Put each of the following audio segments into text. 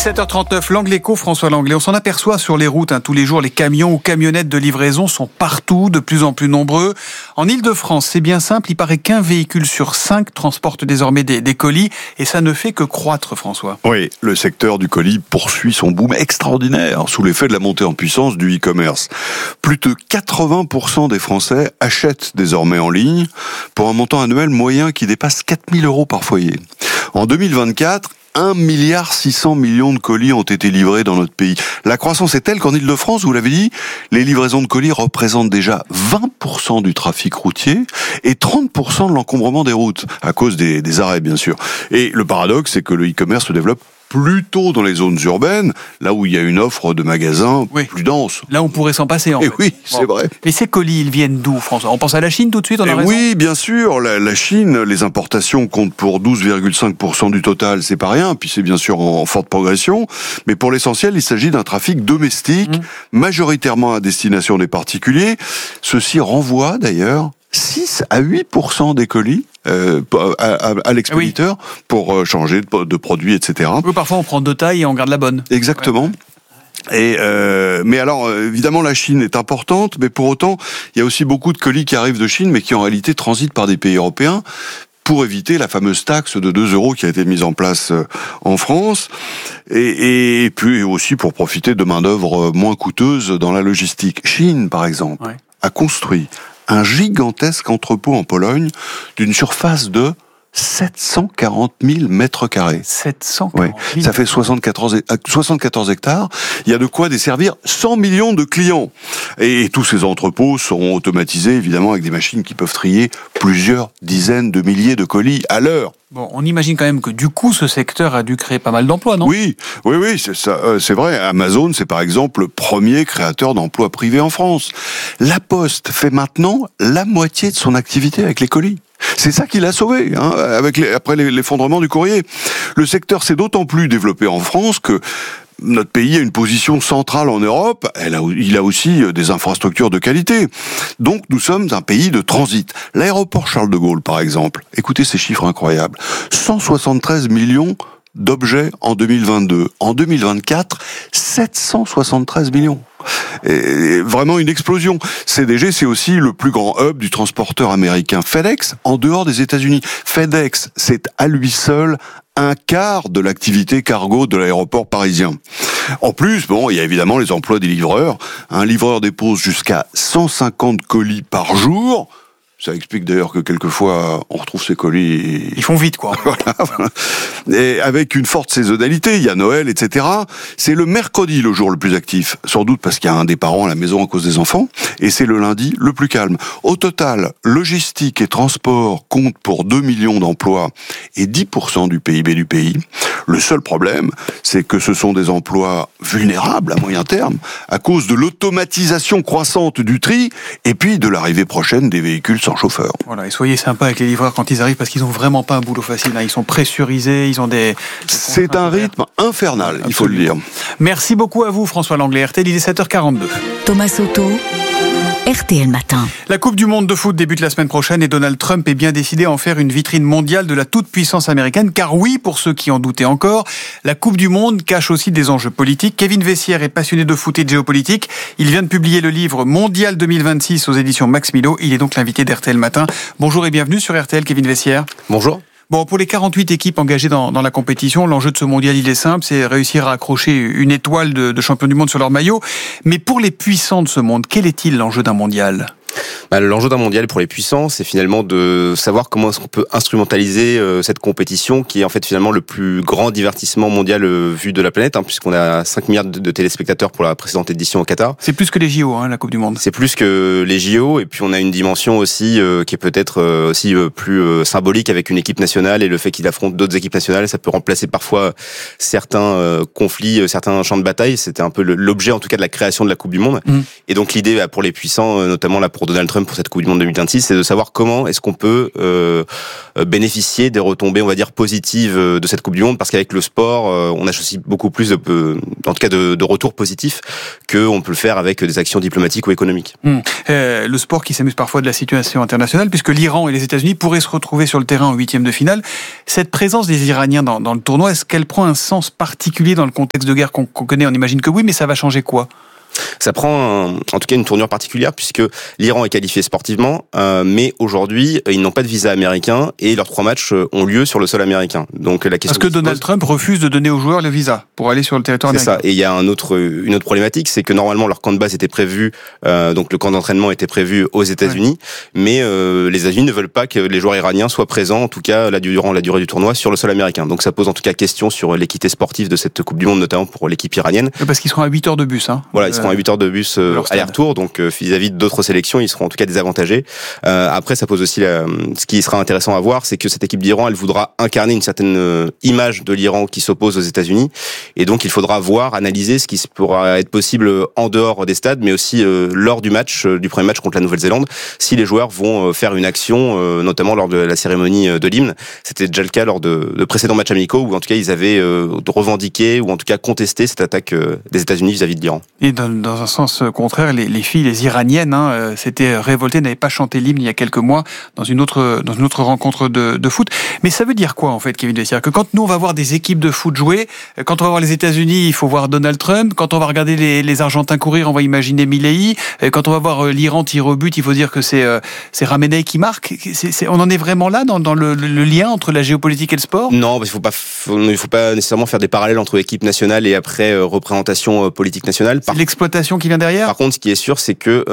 7h39, l'Angle Écho, François Langlais. On s'en aperçoit sur les routes tous les jours. Les camions ou camionnettes de livraison sont partout, de plus en plus nombreux. En Ile-de-France, c'est bien simple. Il paraît qu'un véhicule sur 5 transporte désormais des colis. Et ça ne fait que croître, François. Oui, le secteur du colis poursuit son boom extraordinaire sous l'effet de la montée en puissance du e-commerce. Plus de 80% des Français achètent désormais en ligne pour un montant annuel moyen qui dépasse 4 000 € par foyer. En 2024, 1,6 milliard de colis ont été livrés dans notre pays. La croissance est telle qu'en Ile-de-France, vous l'avez dit, les livraisons de colis représentent déjà 20% du trafic routier et 30% de l'encombrement des routes, à cause des arrêts bien sûr. Et le paradoxe, c'est que le e-commerce se développe plutôt dans les zones urbaines, là où il y a une offre de magasins plus dense. Là, on pourrait s'en passer, en fait. Oui, c'est vrai. Et ces colis, ils viennent d'où, François ? On pense à la Chine tout de suite, on a raison ? Oui, bien sûr. La Chine, les importations comptent pour 12,5% du total, c'est pas rien, puis c'est bien sûr en forte progression. Mais pour l'essentiel, il s'agit d'un trafic domestique, majoritairement à destination des particuliers. Ceci renvoie d'ailleurs 6 à 8% des colis à l'expéditeur pour changer de produit, etc. Oui, parfois on prend 2 tailles et on garde la bonne. Exactement. Et mais alors évidemment la Chine est importante, mais pour autant il y a aussi beaucoup de colis qui arrivent de Chine, mais qui en réalité transitent par des pays européens pour éviter la fameuse taxe de 2 € qui a été mise en place en France, et puis aussi pour profiter de main-d'œuvre moins coûteuse dans la logistique. Chine, par exemple, a construit un gigantesque entrepôt en Pologne d'une surface de 740 000 mètres carrés. 740 000. Ça fait 74 hectares. Il y a de quoi desservir 100 millions de clients. Et tous ces entrepôts seront automatisés, évidemment, avec des machines qui peuvent trier plusieurs dizaines de milliers de colis à l'heure. Bon, on imagine quand même que du coup, ce secteur a dû créer pas mal d'emplois, non ? Oui, c'est ça, c'est vrai. Amazon, c'est par exemple le premier créateur d'emplois privés en France. La Poste fait maintenant la moitié de son activité avec les colis. C'est ça qui l'a sauvé, après l'effondrement du courrier. Le secteur s'est d'autant plus développé en France que notre pays a une position centrale en Europe, il a aussi des infrastructures de qualité. Donc nous sommes un pays de transit. L'aéroport Charles de Gaulle, par exemple, écoutez ces chiffres incroyables, 173 millions d'objets en 2022. En 2024, 773 millions. Et vraiment une explosion. CDG, c'est aussi le plus grand hub du transporteur américain FedEx en dehors des États-Unis. FedEx, c'est à lui seul un quart de l'activité cargo de l'aéroport parisien. En plus, il y a évidemment les emplois des livreurs. Un livreur dépose jusqu'à 150 colis par jour. Ça explique d'ailleurs que quelquefois, on retrouve ces colis. Ils font vite, quoi. Voilà. Et avec une forte saisonnalité, il y a Noël, etc. C'est le mercredi le jour le plus actif. Sans doute parce qu'il y a un des parents à la maison à cause des enfants. Et c'est le lundi le plus calme. Au total, logistique et transport comptent pour 2 millions d'emplois et 10% du PIB du pays. Le seul problème, c'est que ce sont des emplois vulnérables à moyen terme à cause de l'automatisation croissante du tri et puis de l'arrivée prochaine des véhicules sans chauffeur. Voilà, et soyez sympa avec les livreurs quand ils arrivent parce qu'ils ont vraiment pas un boulot facile. Ils sont pressurisés, ils ont des... C'est un rythme infernal, il faut le dire. Merci beaucoup à vous, François Langlais. RTL, il est 7h42. Thomas Soto, RTL Matin. La Coupe du Monde de foot débute la semaine prochaine et Donald Trump est bien décidé à en faire une vitrine mondiale de la toute-puissance américaine. Car oui, pour ceux qui en doutaient encore, la Coupe du Monde cache aussi des enjeux politiques. Kevin Vessière est passionné de foot et de géopolitique. Il vient de publier le livre Mondial 2026 aux éditions Max Milo. Il est donc l'invité d'RTL Matin. Bonjour et bienvenue sur RTL, Kevin Vessière. Bonjour. Bon, pour les 48 équipes engagées dans la compétition, l'enjeu de ce mondial, il est simple, c'est réussir à accrocher une étoile de champion du monde sur leur maillot. Mais pour les puissants de ce monde, quel est-il l'enjeu d'un mondial ? L'enjeu d'un mondial pour les puissants, c'est finalement de savoir comment est-ce qu'on peut instrumentaliser cette compétition qui est en fait finalement le plus grand divertissement mondial vu de la planète, puisqu'on a 5 milliards de téléspectateurs pour la précédente édition au Qatar. C'est plus que les JO, la Coupe du Monde. C'est plus que les JO, et puis on a une dimension aussi qui est peut-être aussi plus symbolique avec une équipe nationale et le fait qu'il affronte d'autres équipes nationales, ça peut remplacer parfois certains conflits, certains champs de bataille. C'était un peu l'objet en tout cas de la création de la Coupe du Monde. Et donc l'idée pour les puissants, notamment là pour Donald Trump pour cette Coupe du Monde 2026, c'est de savoir comment est-ce qu'on peut bénéficier des retombées, on va dire, positives de cette Coupe du Monde, parce qu'avec le sport, on associe beaucoup plus, en tout cas, de retours positifs qu'on peut le faire avec des actions diplomatiques ou économiques. Le sport qui s'amuse parfois de la situation internationale, puisque l'Iran et les États-Unis pourraient se retrouver sur le terrain en huitième de finale. Cette présence des Iraniens dans le tournoi, est-ce qu'elle prend un sens particulier dans le contexte de guerre qu'on connaît? On imagine que oui, mais ça va changer quoi? Ça prend en tout cas une tournure particulière puisque l'Iran est qualifié sportivement, mais aujourd'hui ils n'ont pas de visa américain et leurs 3 matchs ont lieu sur le sol américain. Donc la question. Parce que Donald Trump refuse de donner aux joueurs le visa pour aller sur le territoire américain. C'est ça. Et il y a une autre problématique, c'est que normalement leur camp de base était prévu, donc le camp d'entraînement était prévu aux États-Unis, mais les États-Unis ne veulent pas que les joueurs iraniens soient présents, en tout cas durant la durée du tournoi, sur le sol américain. Donc ça pose en tout cas question sur l'équité sportive de cette Coupe du Monde, notamment pour l'équipe iranienne. Parce qu'ils seront à 8 heures de bus. Voilà, ils seront à 8 heures de bus aller-retour, donc vis-à-vis d'autres sélections, ils seront en tout cas désavantagés. Après, ça pose aussi ce qui sera intéressant à voir, c'est que cette équipe d'Iran, elle voudra incarner une certaine image de l'Iran qui s'oppose aux États-Unis, et donc il faudra voir, analyser ce qui pourra être possible en dehors des stades, mais aussi lors du premier match contre la Nouvelle-Zélande, si les joueurs vont faire une action, notamment lors de la cérémonie de l'hymne. C'était déjà le cas lors de précédents matchs amicaux, où en tout cas ils avaient revendiqué ou en tout cas contesté cette attaque des États-Unis vis-à-vis de l'Iran. Et dans un sens contraire, les filles, les Iraniennes, s'étaient révoltées, n'avaient pas chanté l'hymne il y a quelques mois dans une autre rencontre de foot. Mais ça veut dire quoi en fait, Kevin Vessière? Que quand nous on va voir des équipes de foot jouer, quand on va voir les États-Unis, il faut voir Donald Trump. Quand on va regarder les Argentins courir, on va imaginer Milei. Quand on va voir l'Iran tirer au but, il faut dire que c'est Khamenei qui marque. On en est vraiment là dans le lien entre la géopolitique et le sport? Non, il faut pas nécessairement faire des parallèles entre équipe nationale et après représentation politique nationale. C'est l'exploitation qui vient derrière. Par contre, ce qui est sûr, c'est que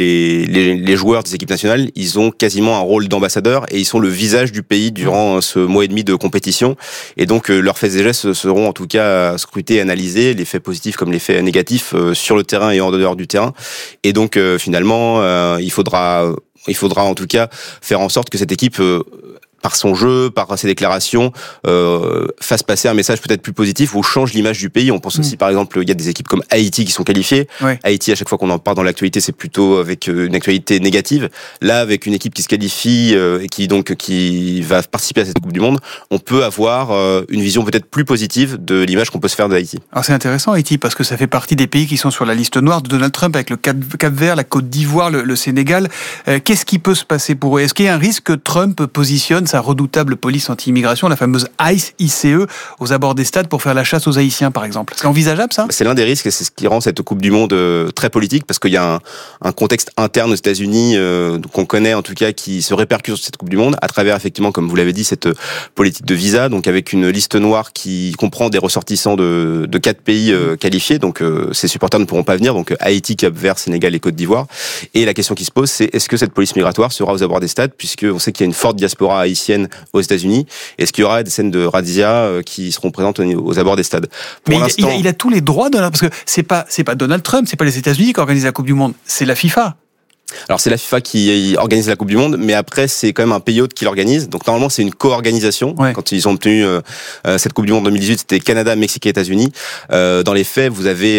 les joueurs des équipes nationales, ils ont quasiment un rôle d'ambassadeur et ils sont le visage du pays durant ce mois et demi de compétition. Et donc, leurs faits et gestes seront en tout cas scrutés, analysés, les faits positifs comme les faits négatifs sur le terrain et en dehors du terrain. Et donc, finalement, il faudra en tout cas faire en sorte que cette équipe par son jeu, par ses déclarations, fasse passer un message peut-être plus positif ou change l'image du pays. On pense aussi, par exemple, il y a des équipes comme Haïti qui sont qualifiées. Ouais. Haïti, à chaque fois qu'on en parle dans l'actualité, c'est plutôt avec une actualité négative. Là, avec une équipe qui se qualifie et qui va participer à cette Coupe du Monde, on peut avoir une vision peut-être plus positive de l'image qu'on peut se faire d'Haïti. Alors c'est intéressant Haïti parce que ça fait partie des pays qui sont sur la liste noire de Donald Trump avec le Cap-Vert, la Côte d'Ivoire, le Sénégal. Qu'est-ce qui peut se passer pour eux? Est-ce qu'il y a un risque que Trump positionne sa redoutable police anti-immigration, la fameuse ICE, aux abords des stades pour faire la chasse aux Haïtiens, par exemple? C'est envisageable, ça? C'est l'un des risques et c'est ce qui rend cette Coupe du Monde très politique, parce qu'il y a un contexte interne aux États-Unis qu'on connaît, en tout cas, qui se répercute sur cette Coupe du Monde, à travers, effectivement, comme vous l'avez dit, cette politique de visa, donc avec une liste noire qui comprend des ressortissants de 4 pays qualifiés, donc ces supporters ne pourront pas venir, donc Haïti, Cap-Vert, Sénégal et Côte d'Ivoire. Et la question qui se pose, c'est est-ce que cette police migratoire sera aux abords des stades, puisqu'on sait qu'il y a une forte diaspora haïtienne aux États-Unis. Est-ce qu'il y aura des scènes de razzia qui seront présentes aux abords des stades? Mais il a tous les droits, parce que c'est pas Donald Trump, c'est pas les États-Unis qui organisent la Coupe du Monde, c'est la FIFA. Alors c'est la FIFA qui organise la Coupe du Monde, mais après c'est quand même un pays hôte qui l'organise. Donc normalement c'est une co-organisation. Ouais. Quand ils ont obtenu cette Coupe du Monde 2018, c'était Canada, Mexique et États-Unis. Dans les faits, vous avez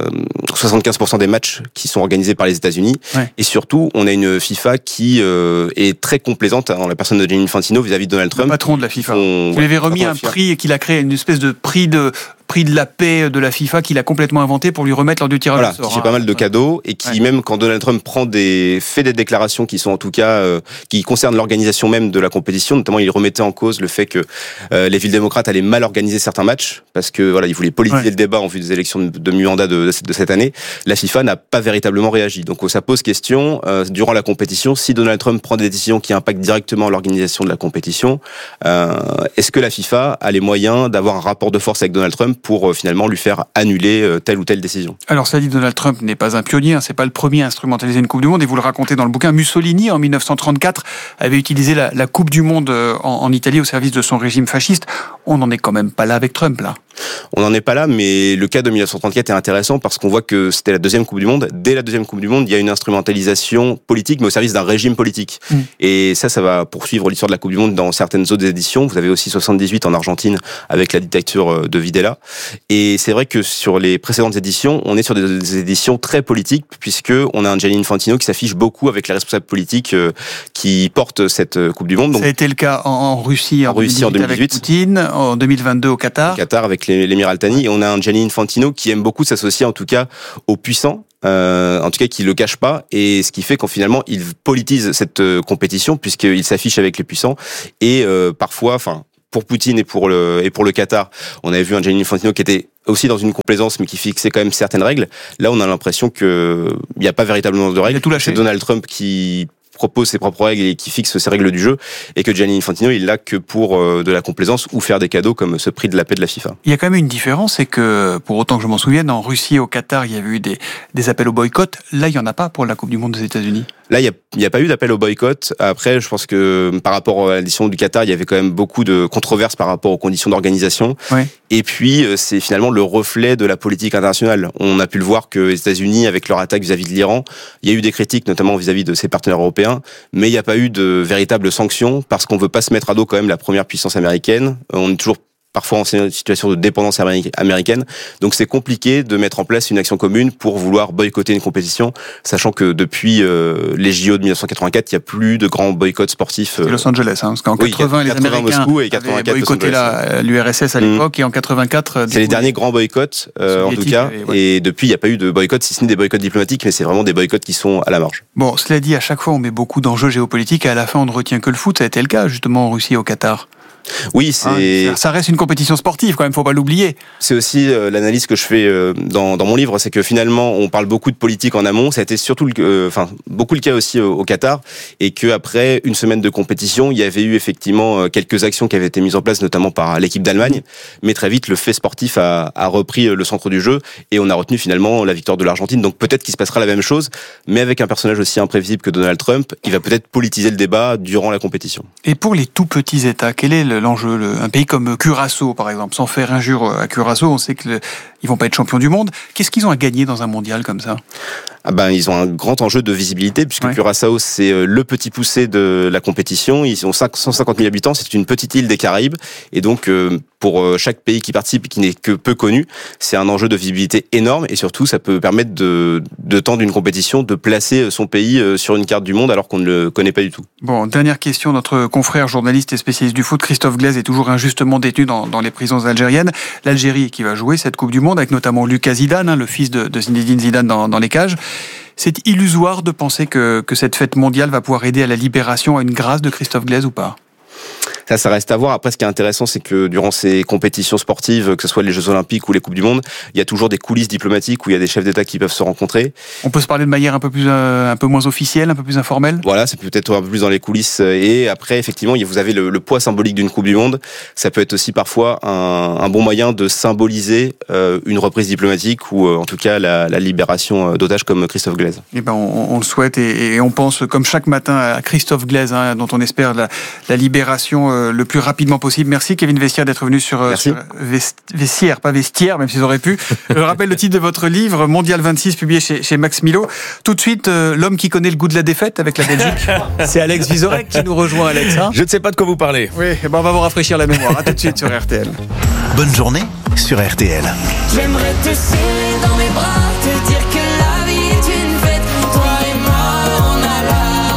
75% des matchs qui sont organisés par les États-Unis. Ouais. Et surtout, on a une FIFA qui est très complaisante en la personne de Gianni Infantino vis-à-vis de Donald Trump. Le patron de la FIFA. Vous lui avez remis un prix qu'il a créé, une espèce de prix de la paix de la FIFA qu'il a complètement inventé pour lui remettre lors du tirage au sort. Qui fait pas mal de cadeaux et qui, même quand Donald Trump fait des déclarations qui sont en tout cas qui concernent l'organisation même de la compétition, notamment il remettait en cause le fait que les villes démocrates allaient mal organiser certains matchs parce que voilà, ils voulaient politiser le débat en vue des élections de mi-mandat de cette année. La FIFA n'a pas véritablement réagi. Donc ça pose question durant la compétition, si Donald Trump prend des décisions qui impactent directement l'organisation de la compétition, est-ce que la FIFA a les moyens d'avoir un rapport de force avec Donald Trump pour finalement lui faire annuler telle ou telle décision? Alors ça dit, Donald Trump n'est pas un pionnier, c'est pas le premier à instrumentaliser une Coupe du Monde, et vous le racontez dans le bouquin. Mussolini, en 1934, avait utilisé la Coupe du Monde en Italie au service de son régime fasciste. On n'en est quand même pas là avec Trump, là. On n'en est pas là, mais le cas de 1934 est intéressant parce qu'on voit que c'était la deuxième Coupe du Monde. Dès la deuxième Coupe du Monde, il y a une instrumentalisation politique, mais au service d'un régime politique. Et ça va poursuivre l'histoire de la Coupe du Monde dans certaines autres éditions. Vous avez aussi 78 en Argentine avec la dictature de Videla. Et c'est vrai que sur les précédentes éditions, on est sur des éditions très politiques, puisque on a un Gianni Infantino qui s'affiche beaucoup avec les responsables politiques qui portent cette Coupe du Monde. Donc, ça a été le cas en Russie en 2018 avec Poutine, en 2022 au Qatar. Avec l'émir Al-Thani, et on a un Gianni Infantino qui aime beaucoup s'associer en tout cas aux puissants, en tout cas qui le cache pas, et ce qui fait qu'en finalement il politise cette compétition puisqu'il s'affiche avec les puissants et parfois, pour Poutine et pour le Qatar, on avait vu un Gianni Infantino qui était aussi dans une complaisance mais qui fixait quand même certaines règles. Là, on a l'impression que il n'y a pas véritablement de règles. C'est Donald Trump qui propose ses propres règles et qui fixe ses règles du jeu, et que Gianni Infantino, il l'a que pour de la complaisance ou faire des cadeaux comme ce prix de la paix de la FIFA. Il y a quand même une différence, c'est que, pour autant que je m'en souvienne, en Russie et au Qatar, il y avait eu des appels au boycott. Là, il n'y en a pas pour la Coupe du Monde des États-Unis. Là, il n'y a pas eu d'appel au boycott. Après, je pense que par rapport à l'édition du Qatar, il y avait quand même beaucoup de controverses par rapport aux conditions d'organisation. Ouais. Et puis, c'est finalement le reflet de la politique internationale. On a pu le voir que les États-Unis, avec leur attaque vis-à-vis de l'Iran, il y a eu des critiques, notamment vis-à-vis de ses partenaires européens, mais il n'y a pas eu de véritables sanctions parce qu'on ne veut pas se mettre à dos quand même la première puissance américaine. On est toujours parfois en situation de dépendance américaine. Donc c'est compliqué de mettre en place une action commune pour vouloir boycotter une compétition, sachant que depuis les JO de 1984, il n'y a plus de grands boycotts sportifs. C'est Los Angeles, parce qu'en 80, les Américains Moscou et 84 avaient boycotté l'URSS à l'époque, et en 84... C'est les derniers grands boycotts, en tout cas, et depuis, il n'y a pas eu de boycotts, si ce n'est des boycotts diplomatiques, mais c'est vraiment des boycotts qui sont à la marge. Bon, cela dit, à chaque fois, on met beaucoup d'enjeux géopolitiques, et à la fin, on ne retient que le foot. Ça a été le cas, justement, en Russie et au Qatar. Oui, ça reste une compétition sportive quand même, faut pas l'oublier. C'est aussi l'analyse que je fais dans mon livre, c'est que finalement on parle beaucoup de politique en amont, ça a été surtout beaucoup le cas aussi au Qatar, et que après une semaine de compétition, il y avait eu effectivement quelques actions qui avaient été mises en place, notamment par l'équipe d'Allemagne, mais très vite le fait sportif a repris le centre du jeu et on a retenu finalement la victoire de l'Argentine. Donc peut-être qu'il se passera la même chose, mais avec un personnage aussi imprévisible que Donald Trump, il va peut-être politiser le débat durant la compétition. Et pour les tout petits États, quel est l'enjeu? Un pays comme Curaçao, par exemple, sans faire injure à Curaçao, on sait qu'ils vont pas être champions du monde. Qu'est-ce qu'ils ont à gagner dans un mondial comme ça? Ils ont un grand enjeu de visibilité, puisque Curaçao, c'est le petit poussé de la compétition. Ils ont 150 000 habitants, c'est une petite île des Caraïbes. Et donc, pour chaque pays qui participe et qui n'est que peu connu, c'est un enjeu de visibilité énorme. Et surtout, ça peut permettre de temps d'une compétition, de placer son pays sur une carte du monde alors qu'on ne le connaît pas du tout. Bon, dernière question. Notre confrère journaliste et spécialiste du foot, Christophe Glaise, est toujours injustement détenu dans les prisons algériennes. L'Algérie qui va jouer cette Coupe du Monde, avec notamment Lucas Zidane, le fils de Zinedine Zidane dans les cages. C'est illusoire de penser que cette fête mondiale va pouvoir aider à la libération, à une grâce de Christophe Glaise ou pas? Ça reste à voir. Après, ce qui est intéressant, c'est que durant ces compétitions sportives, que ce soit les Jeux Olympiques ou les Coupes du Monde, il y a toujours des coulisses diplomatiques où il y a des chefs d'État qui peuvent se rencontrer. On peut se parler de manière un peu moins officielle, un peu plus informelle. Voilà, c'est peut-être un peu plus dans les coulisses. Et après, effectivement, vous avez le poids symbolique d'une Coupe du Monde. Ça peut être aussi parfois un bon moyen de symboliser une reprise diplomatique ou en tout cas la libération d'otages comme Christophe Glaise. Eh ben, on le souhaite et on pense comme chaque matin à Christophe Glaise, dont on espère la libération le plus rapidement possible. Merci Kevin Vessière d'être venu sur Vessière, pas Vestiaire, même s'ils auraient pu. Je rappelle le titre de votre livre, Mondial 26, publié chez Max Milo. Tout de suite, l'homme qui connaît le goût de la défaite avec la Belgique, c'est Alex Vizorek qui nous rejoint, Alex. Je ne sais pas de quoi vous parlez. Oui, on va vous rafraîchir la mémoire. À tout de suite sur RTL. Bonne journée sur RTL. J'aimerais te serrer dans mes bras, te dire que la vie est une fête. Toi et moi, on a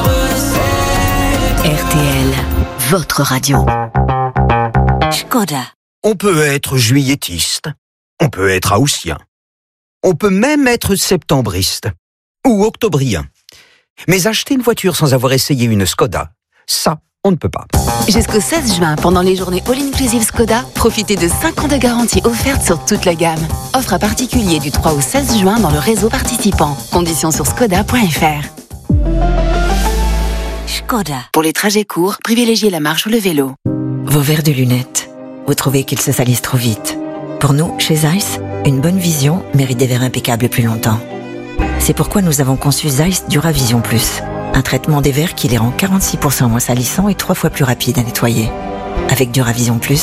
la recette. RTL, votre radio. Škoda. On peut être juilletiste, on peut être haussien, on peut même être septembriste ou octobrien. Mais acheter une voiture sans avoir essayé une Škoda, ça, on ne peut pas. Jusqu'au 16 juin, pendant les journées All-Inclusive Škoda, profitez de 5 ans de garantie offerte sur toute la gamme. Offre à particulier du 3 au 16 juin dans le réseau participant. Conditions sur škoda.fr. Škoda. Pour les trajets courts, privilégiez la marche ou le vélo. Vos verres de lunettes, vous trouvez qu'ils se salissent trop vite. Pour nous, chez Zeiss, une bonne vision mérite des verres impeccables plus longtemps. C'est pourquoi nous avons conçu Zeiss Duravision Plus, un traitement des verres qui les rend 46% moins salissants et 3 fois plus rapides à nettoyer. Avec Duravision Plus,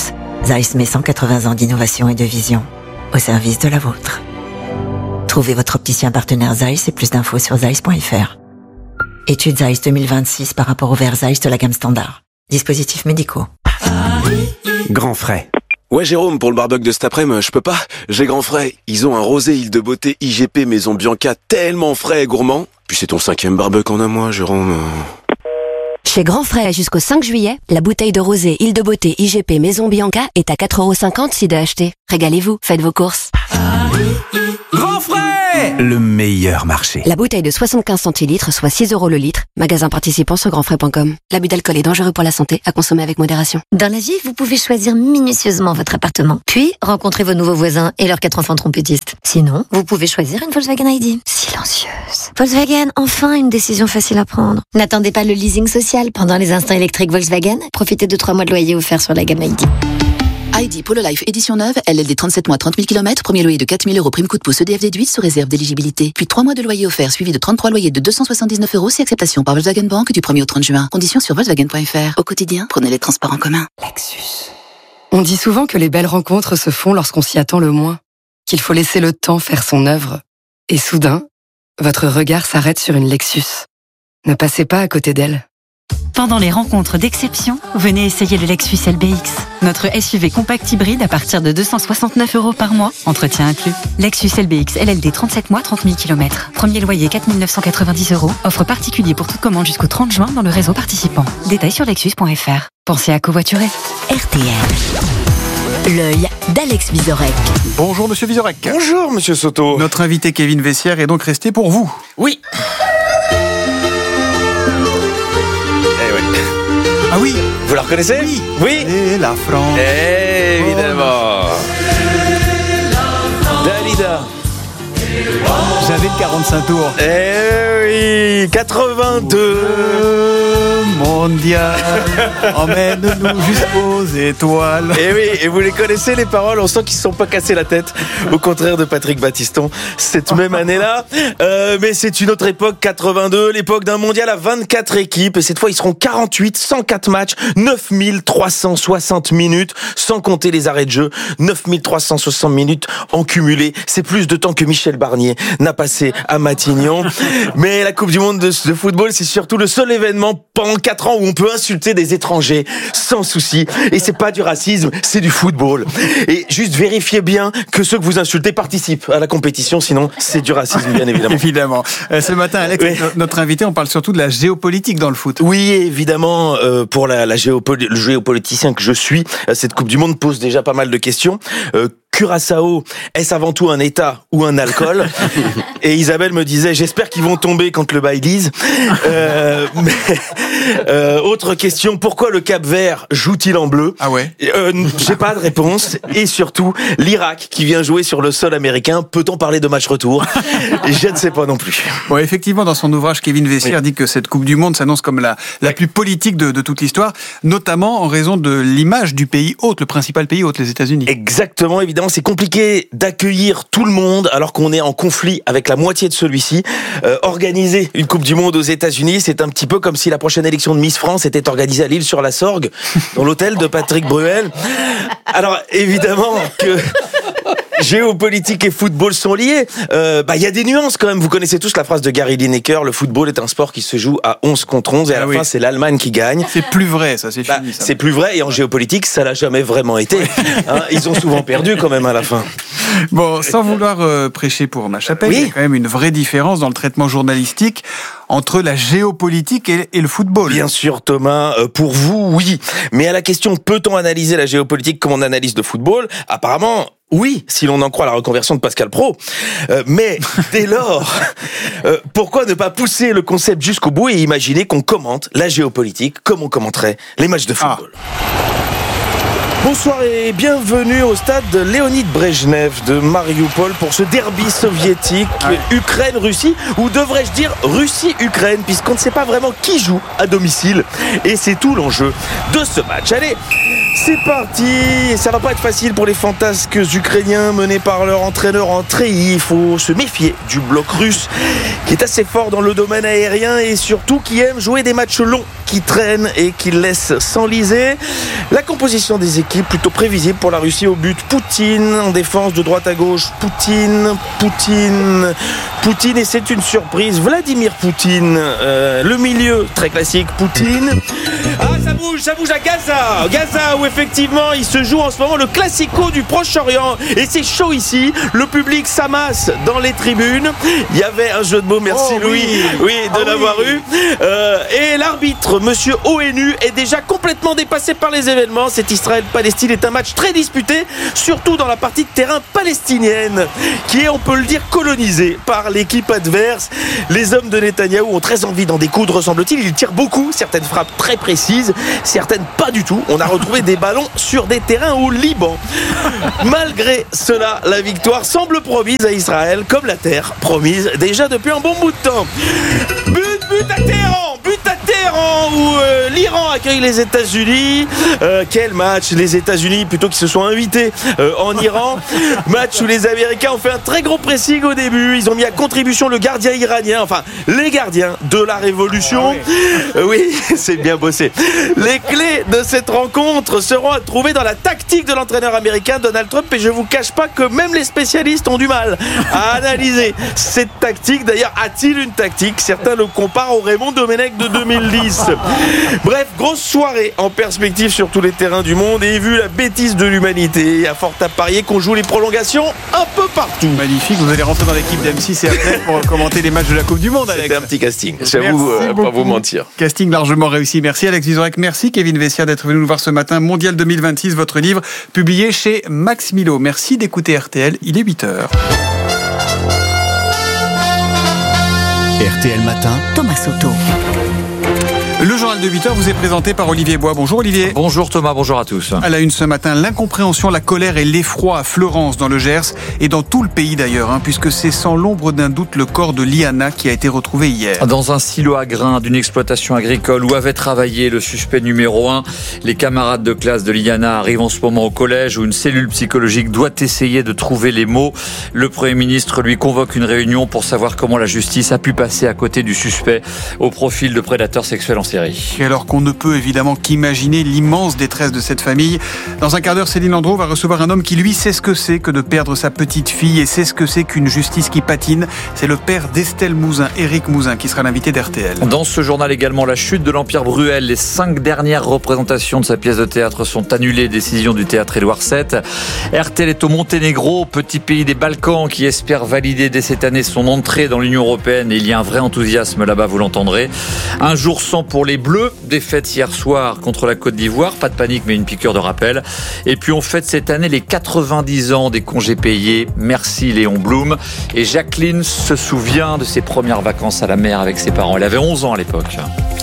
Zeiss met 180 ans d'innovation et de vision au service de la vôtre. Trouvez votre opticien partenaire Zeiss et plus d'infos sur zeiss.fr. Étude Zeiss 2026 par rapport au verre Zeiss de la gamme standard. Dispositifs médicaux. Grand frais. Ouais Jérôme, pour le barbecue de cet après-midi, je peux pas. J'ai grand frais. Ils ont un rosé Île de Beauté IGP Maison Bianca tellement frais et gourmand. Puis c'est ton 5e barbecue en un mois, Jérôme. Chez Grand Frais, jusqu'au 5 juillet, la bouteille de rosé Île de Beauté IGP Maison Bianca est à 4,50€ si de acheter. Régalez-vous, faites vos courses. Grand frais, le meilleur marché. La bouteille de 75 centilitres, soit 6€ le litre. Magasin participant sur grandfrais.com. L'abus d'alcool est dangereux pour la santé, à consommer avec modération. Dans la vie, vous pouvez choisir minutieusement votre appartement, puis rencontrer vos nouveaux voisins et leurs 4 enfants trompettistes. Sinon, vous pouvez choisir une Volkswagen ID. Silencieuse. Volkswagen, enfin une décision facile à prendre. N'attendez pas le leasing social pendant les instants électriques Volkswagen. Profitez de 3 mois de loyer offerts sur la gamme ID. ID Polo Life édition neuve, LLD 37 mois 30 000 km, premier loyer de 4 000 €, prime coup de pouce EDF déduite sous réserve d'éligibilité. Puis 3 mois de loyer offert suivi de 33 loyers de 279 € si acceptation par Volkswagen Bank du 1er au 30 juin. Conditions sur Volkswagen.fr. Au quotidien, prenez les transports en commun. Lexus. On dit souvent que les belles rencontres se font lorsqu'on s'y attend le moins, qu'il faut laisser le temps faire son œuvre. Et soudain, votre regard s'arrête sur une Lexus. Ne passez pas à côté d'elle. Pendant les rencontres d'exception, venez essayer le Lexus LBX, notre SUV compact hybride à partir de 269 € par mois, entretien inclus. Lexus LBX LLD 37 mois 30 000 km. Premier loyer 4 990 €. Offre particulier pour toute commande jusqu'au 30 juin dans le réseau participant. Détails sur lexus.fr. Pensez à covoiturer. RTL. L'œil d'Alex Vizorek. Bonjour Monsieur Vizorek. Bonjour Monsieur Soto. Notre invité Kevin Vessière est donc resté pour vous. Oui. Ah oui. Vous la reconnaissez? Oui. Et la France. Évidemment. Dalida. J'avais le 45 tours. Oui, 82. Mondial, emmène-nous jusqu'aux étoiles. Et oui, et vous les connaissez les paroles, on sent qu'ils ne se sont pas cassés la tête, au contraire de Patrick Battiston, cette même année-là. Mais c'est une autre époque, 82, l'époque d'un mondial à 24 équipes, et cette fois ils seront 48, 104 matchs, 9360 minutes, sans compter les arrêts de jeu, 9360 minutes en cumulé. C'est plus de temps que Michel Barnier n'a passé à Matignon. Mais la Coupe du Monde de football, c'est surtout le seul événement pendant 4 ans où on peut insulter des étrangers sans souci. Et c'est pas du racisme, c'est du football. Et juste vérifiez bien que ceux que vous insultez participent à la compétition, sinon c'est du racisme, bien évidemment. Évidemment. Ce matin, Alex, oui. Notre invité, on parle surtout de la géopolitique dans le foot. Oui, évidemment, pour le géopoliticien que je suis, cette Coupe du Monde pose déjà pas mal de questions. Curaçao, est-ce avant tout un État ou un alcool? Et Isabelle me disait, j'espère qu'ils vont tomber quand le bail lise. Autre question, pourquoi le Cap-Vert joue-t-il en bleu? Ah ouais. J'ai pas de réponse. Et surtout, l'Irak qui vient jouer sur le sol américain, peut-on parler de match retour? Je ne sais pas non plus. Bon, effectivement, dans son ouvrage, Kevin Vessière dit que cette Coupe du Monde s'annonce comme la plus politique de toute l'histoire, notamment en raison de l'image du pays hôte, le principal pays hôte, les États-Unis. Exactement, évidemment. C'est compliqué d'accueillir tout le monde alors qu'on est en conflit avec la moitié de celui-ci. Organiser une Coupe du Monde aux États-Unis, c'est un petit peu comme si la prochaine élection de Miss France était organisée à l'Île-sur-la-Sorgue, dans l'hôtel de Patrick Bruel. Alors, évidemment que géopolitique et football sont liés. Y a des nuances quand même. Vous connaissez tous la phrase de Gary Lineker, le football est un sport qui se joue à 11 contre 11 et à la fin c'est l'Allemagne qui gagne. C'est plus vrai, ça, c'est fini. Ça. C'est plus vrai et en géopolitique, ça l'a jamais vraiment été. Ils ont souvent perdu quand même à la fin. Bon, sans vouloir prêcher pour ma chapelle, il y a quand même une vraie différence dans le traitement journalistique entre la géopolitique et le football. Bien sûr, Thomas, pour vous, oui. Mais à la question, peut-on analyser la géopolitique comme on analyse le football? Apparemment, oui, si l'on en croit la reconversion de Pascal Praud. Mais dès lors, pourquoi ne pas pousser le concept jusqu'au bout et imaginer qu'on commente la géopolitique comme on commenterait les matchs de football? Bonsoir et bienvenue au stade de Léonid Brejnev de Mariupol pour ce derby soviétique Ukraine-Russie, ou devrais-je dire Russie-Ukraine, puisqu'on ne sait pas vraiment qui joue à domicile. Et c'est tout l'enjeu de ce match. Allez, C'est parti. Ça va pas être facile pour les fantasques ukrainiens menés par leur entraîneur Andreï. Il faut se méfier du bloc russe qui est assez fort dans le domaine aérien et surtout qui aime jouer des matchs longs, qui traînent et qui laissent s'enliser. La composition des équipes plutôt prévisible pour la Russie. Au but, Poutine. En défense, de droite à gauche, Poutine et c'est une surprise, Vladimir Poutine. Le milieu, très classique, Poutine. Ah, ça bouge à Gaza où effectivement il se joue en ce moment le classico du Proche-Orient et c'est chaud ici, le public s'amasse dans les tribunes. Il y avait un jeu de mots, merci Louis, l'avoir eu. Et l'arbitre, monsieur ONU, est déjà complètement dépassé par les événements. Cet Israël-Palestine est un match très disputé, surtout dans la partie de terrain palestinienne, qui est, on peut le dire, colonisée par l'équipe adverse. Les hommes de Netanyahou ont très envie d'en découdre, semble-t-il. Ils tirent beaucoup, certaines frappes très précises, certaines pas du tout. On a retrouvé des ballons sur des terrains au Liban. Malgré cela, la victoire semble promise à Israël, comme la terre promise déjà depuis un bon bout de temps. But à Téhéran où l'Iran accueille les États-Unis. Quel match, les États-Unis plutôt qu'ils se sont invités en Iran. Match où les Américains ont fait un très gros pressing au début. Ils ont mis à contribution le gardien iranien, enfin les gardiens de la révolution. Oui, c'est bien bossé. Les clés de cette rencontre seront à trouver dans la tactique de l'entraîneur américain Donald Trump et je vous cache pas que même les spécialistes ont du mal à analyser cette tactique. D'ailleurs, a-t-il une tactique? Certains le comparent au Raymond Domenech de 2010. Bref, grosse soirée en perspective sur tous les terrains du monde et vu la bêtise de l'humanité, il y a fort à parier qu'on joue les prolongations un peu partout. Magnifique, vous allez rentrer dans l'équipe d'M6 et RTL pour commenter les matchs de la Coupe du Monde, Alex. C'était un petit casting, j'avoue, pas vous mentir. Casting largement réussi, merci Alex Vizorek, merci Kevin Vessière d'être venu nous voir ce matin. Mondial 2026, votre livre publié chez Max Milo. Merci d'écouter RTL, il est 8h. RTL Matin, Thomas Soto. Le journal de 8h vous est présenté par Olivier Bois. Bonjour Olivier. Bonjour Thomas, bonjour à tous. À la une ce matin, l'incompréhension, la colère et l'effroi à Fleurance dans le Gers et dans tout le pays d'ailleurs, puisque c'est sans l'ombre d'un doute le corps de Liana qui a été retrouvé hier. Dans un silo à grains d'une exploitation agricole où avait travaillé le suspect numéro 1, les camarades de classe de Liana arrivent en ce moment au collège où une cellule psychologique doit essayer de trouver les mots. Le Premier ministre lui convoque une réunion pour savoir comment la justice a pu passer à côté du suspect au profil de prédateur sexuel en série. Et alors qu'on ne peut évidemment qu'imaginer l'immense détresse de cette famille. Dans un quart d'heure, Céline Landreau va recevoir un homme qui lui sait ce que c'est que de perdre sa petite fille et sait ce que c'est qu'une justice qui patine. C'est le père d'Estelle Mouzin, Éric Mouzin, qui sera l'invité d'RTL. Dans ce journal également, la chute de l'Empire Bruel. Les 5 dernières représentations de sa pièce de théâtre sont annulées. Décision du théâtre Édouard VII. RTL est au Monténégro, petit pays des Balkans qui espère valider dès cette année son entrée dans l'Union européenne. Et il y a un vrai enthousiasme là-bas, vous l'entendrez. Un jour sans pour les Bleus, défaite hier soir contre la Côte d'Ivoire, pas de panique mais une piqûre de rappel. Et puis on fête cette année les 90 ans des congés payés. Merci Léon Blum. Et Jacqueline se souvient de ses premières vacances à la mer avec ses parents. Elle avait 11 ans à l'époque.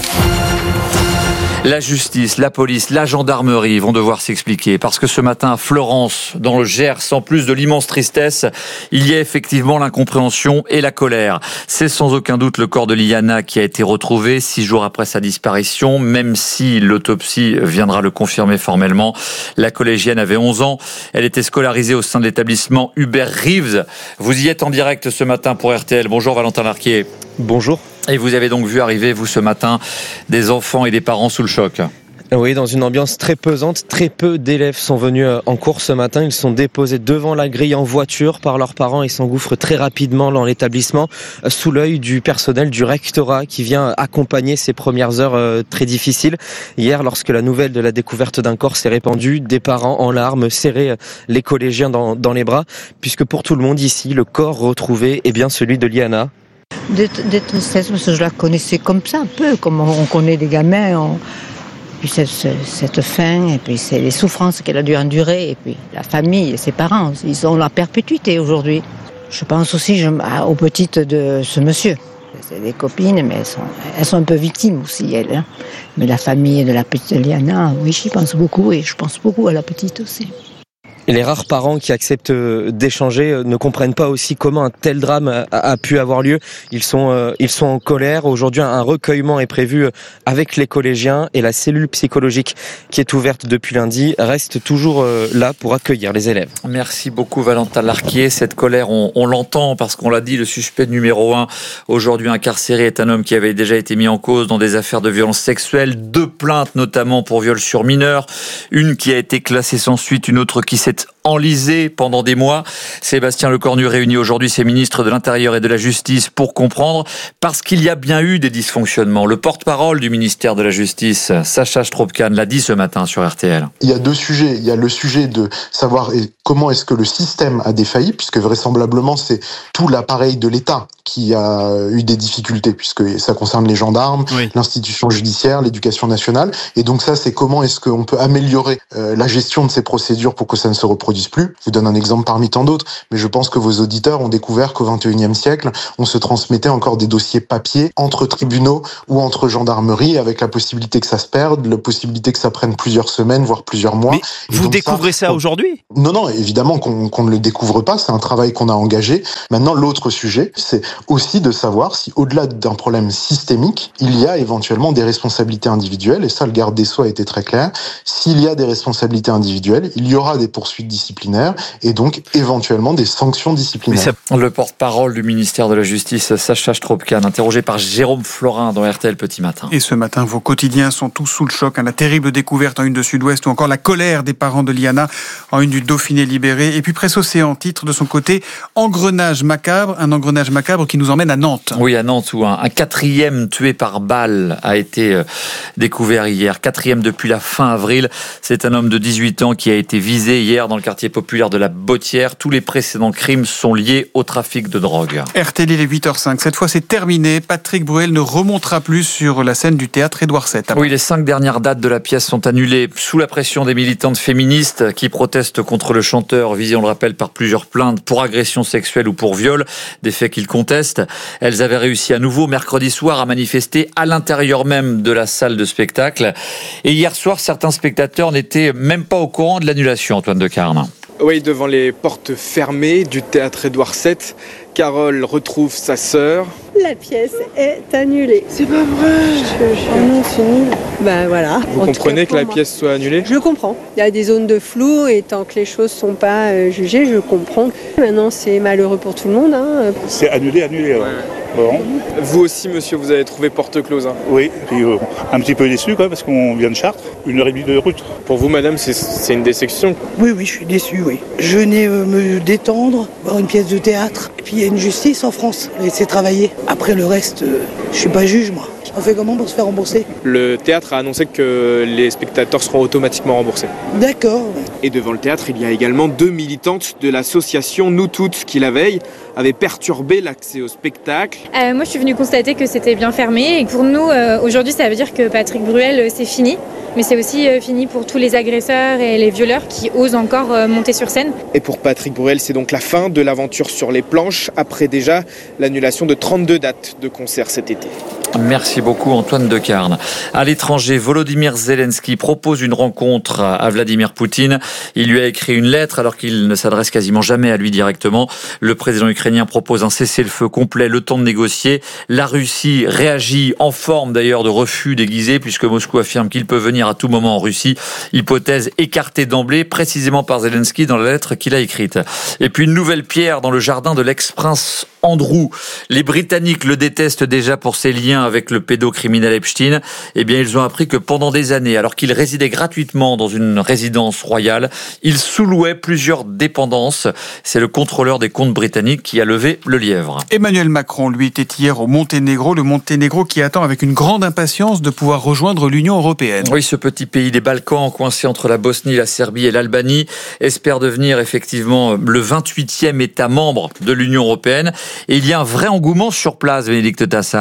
La justice, la police, la gendarmerie vont devoir s'expliquer parce que ce matin à Fleurance, dans le Gers, en plus de l'immense tristesse, il y a effectivement l'incompréhension et la colère. C'est sans aucun doute le corps de Liana qui a été retrouvé 6 jours après sa disparition, même si l'autopsie viendra le confirmer formellement. La collégienne avait 11 ans. Elle était scolarisée au sein de l'établissement Hubert Reeves. Vous y êtes en direct ce matin pour RTL. Bonjour Valentin Larquier. Bonjour. Et vous avez donc vu arriver, vous, ce matin, des enfants et des parents sous le choc. Oui, dans une ambiance très pesante, très peu d'élèves sont venus en cours ce matin. Ils sont déposés devant la grille en voiture par leurs parents et s'engouffrent très rapidement dans l'établissement sous l'œil du personnel du rectorat qui vient accompagner ces premières heures très difficiles. Hier, lorsque la nouvelle de la découverte d'un corps s'est répandue, des parents en larmes serraient les collégiens dans les bras, puisque pour tout le monde ici, le corps retrouvé est bien celui de Liana. De tristesse, parce que je la connaissais comme ça, un peu, comme on connaît des gamins. Puis cette faim, et puis c'est les souffrances qu'elle a dû endurer, et puis la famille et ses parents, ils ont la perpétuité aujourd'hui. Je pense aussi aux petites de ce monsieur. C'est des copines, mais elles sont un peu victimes aussi, elles. Hein. Mais la famille de la petite Liana, oui, j'y pense beaucoup, et je pense beaucoup à la petite aussi. Et les rares parents qui acceptent d'échanger ne comprennent pas aussi comment un tel drame a pu avoir lieu. Ils sont en colère. Aujourd'hui, un recueillement est prévu avec les collégiens et la cellule psychologique qui est ouverte depuis lundi reste toujours là pour accueillir les élèves. Merci beaucoup Valentin Larquier. Cette colère, on l'entend parce qu'on l'a dit, le suspect numéro 1 aujourd'hui incarcéré est un homme qui avait déjà été mis en cause dans des affaires de violences sexuelles, 2 plaintes notamment pour viol sur mineurs, une qui a été classée sans suite, une autre qui s'est enlisée pendant des mois. Sébastien Lecornu réunit aujourd'hui ses ministres de l'Intérieur et de la Justice pour comprendre, parce qu'il y a bien eu des dysfonctionnements. Le porte-parole du ministère de la Justice, Sacha Strobkan, l'a dit ce matin sur RTL. Il y a 2 sujets. Il y a le sujet de savoir comment est-ce que le système a défailli, puisque vraisemblablement c'est tout l'appareil de l'État qui a eu des difficultés, puisque ça concerne les gendarmes, l'institution judiciaire, l'éducation nationale. Et donc ça, c'est comment est-ce qu'on peut améliorer la gestion de ces procédures pour que ça ne se reproduise plus. Je vous donne un exemple parmi tant d'autres, mais je pense que vos auditeurs ont découvert qu'au XXIe siècle, on se transmettait encore des dossiers papier entre tribunaux ou entre gendarmeries, avec la possibilité que ça se perde, la possibilité que ça prenne plusieurs semaines, voire plusieurs mois. Mais vous découvrez ça aujourd'hui ? Non, évidemment qu'on ne le découvre pas, c'est un travail qu'on a engagé. Maintenant, l'autre sujet, c'est aussi de savoir si, au-delà d'un problème systémique, il y a éventuellement des responsabilités individuelles, et ça, le garde des Sceaux a été très clair. S'il y a des responsabilités individuelles, il y aura des poursuites disciplinaires, et donc éventuellement des sanctions disciplinaires. Le porte-parole du ministère de la Justice, Sacha Strobkan, interrogé par Jérôme Florin dans RTL Petit Matin. Et ce matin, vos quotidiens sont tous sous le choc. La terrible découverte en une de Sud-Ouest, ou encore la colère des parents de Liana en une du Dauphiné libéré. Et puis Presse Océan titre de son côté Engrenage macabre, un engrenage macabre qui nous emmène à Nantes. Oui, à Nantes, où un 4e tué par balle a été découvert hier. 4e depuis la fin avril. C'est un homme de 18 ans qui a été visé hier dans le quartier populaire de la Bottière. Tous les précédents crimes sont liés au trafic de drogue. RTL, il est 8h05. Cette fois, c'est terminé. Patrick Bruel ne remontera plus sur la scène du théâtre Édouard VII. Oui, les 5 dernières dates de la pièce sont annulées sous la pression des militantes féministes qui protestent contre le chanteur, visé, on le rappelle, par plusieurs plaintes pour agression sexuelle ou pour viol, des faits qu'ils contestent. Elles avaient réussi à nouveau mercredi soir à manifester à l'intérieur même de la salle de spectacle. Et hier soir, certains spectateurs n'étaient même pas au courant de l'annulation, Antoine Decarne. Oui, devant les portes fermées du théâtre Édouard VII, Carole retrouve sa sœur. La pièce est annulée. C'est pas vrai. Oh non, c'est nul. Ben voilà. Vous comprenez que la pièce soit annulée ? Je comprends. Il y a des zones de flou et tant que les choses sont pas jugées, je comprends. Maintenant, c'est malheureux pour tout le monde. C'est annulé. Ouais. Bon. Vous aussi, monsieur, vous avez trouvé porte close. Oui, puis un petit peu déçu quoi, parce qu'on vient de Chartres, 1h30 de route. Pour vous, madame, c'est une déception ? Oui, je suis déçu, oui. Je venais me détendre, voir une pièce de théâtre. Et puis il y a une justice en France, laisser travailler. Après le reste, je suis pas juge, moi. On fait comment pour se faire rembourser ? Le théâtre a annoncé que les spectateurs seront automatiquement remboursés. D'accord. Et devant le théâtre, il y a également 2 militantes de l'association Nous Toutes qui, la veille, avaient perturbé l'accès au spectacle. Moi, je suis venue constater que c'était bien fermé. Et pour nous, aujourd'hui, ça veut dire que Patrick Bruel, c'est fini. Mais c'est aussi fini pour tous les agresseurs et les violeurs qui osent encore monter sur scène. Et pour Patrick Bruel, c'est donc la fin de l'aventure sur les planches, après déjà l'annulation de 32 dates de concerts cet été. Merci beaucoup Antoine Decarne. À l'étranger, Volodymyr Zelensky propose une rencontre à Vladimir Poutine. Il lui a écrit une lettre alors qu'il ne s'adresse quasiment jamais à lui directement. Le président ukrainien propose un cessez-le-feu complet, le temps de négocier. La Russie réagit en forme d'ailleurs de refus déguisé puisque Moscou affirme qu'il peut venir à tout moment en Russie. Hypothèse écartée d'emblée précisément par Zelensky dans la lettre qu'il a écrite. Et puis une nouvelle pierre dans le jardin de l'ex-prince Andrew. Les Britanniques le détestent déjà pour ses liens avec le pédocriminel Epstein. Eh bien, ils ont appris que pendant des années, alors qu'il résidait gratuitement dans une résidence royale, il sous-louait plusieurs dépendances. C'est le contrôleur des comptes britanniques qui a levé le lièvre. Emmanuel Macron, lui, était hier au Monténégro. Le Monténégro qui attend avec une grande impatience de pouvoir rejoindre l'Union européenne. Oui, ce petit pays des Balkans, coincé entre la Bosnie, la Serbie et l'Albanie, espère devenir effectivement le 28e État membre de l'Union européenne. Et il y a un vrai engouement sur place, Bénédicte Tassard.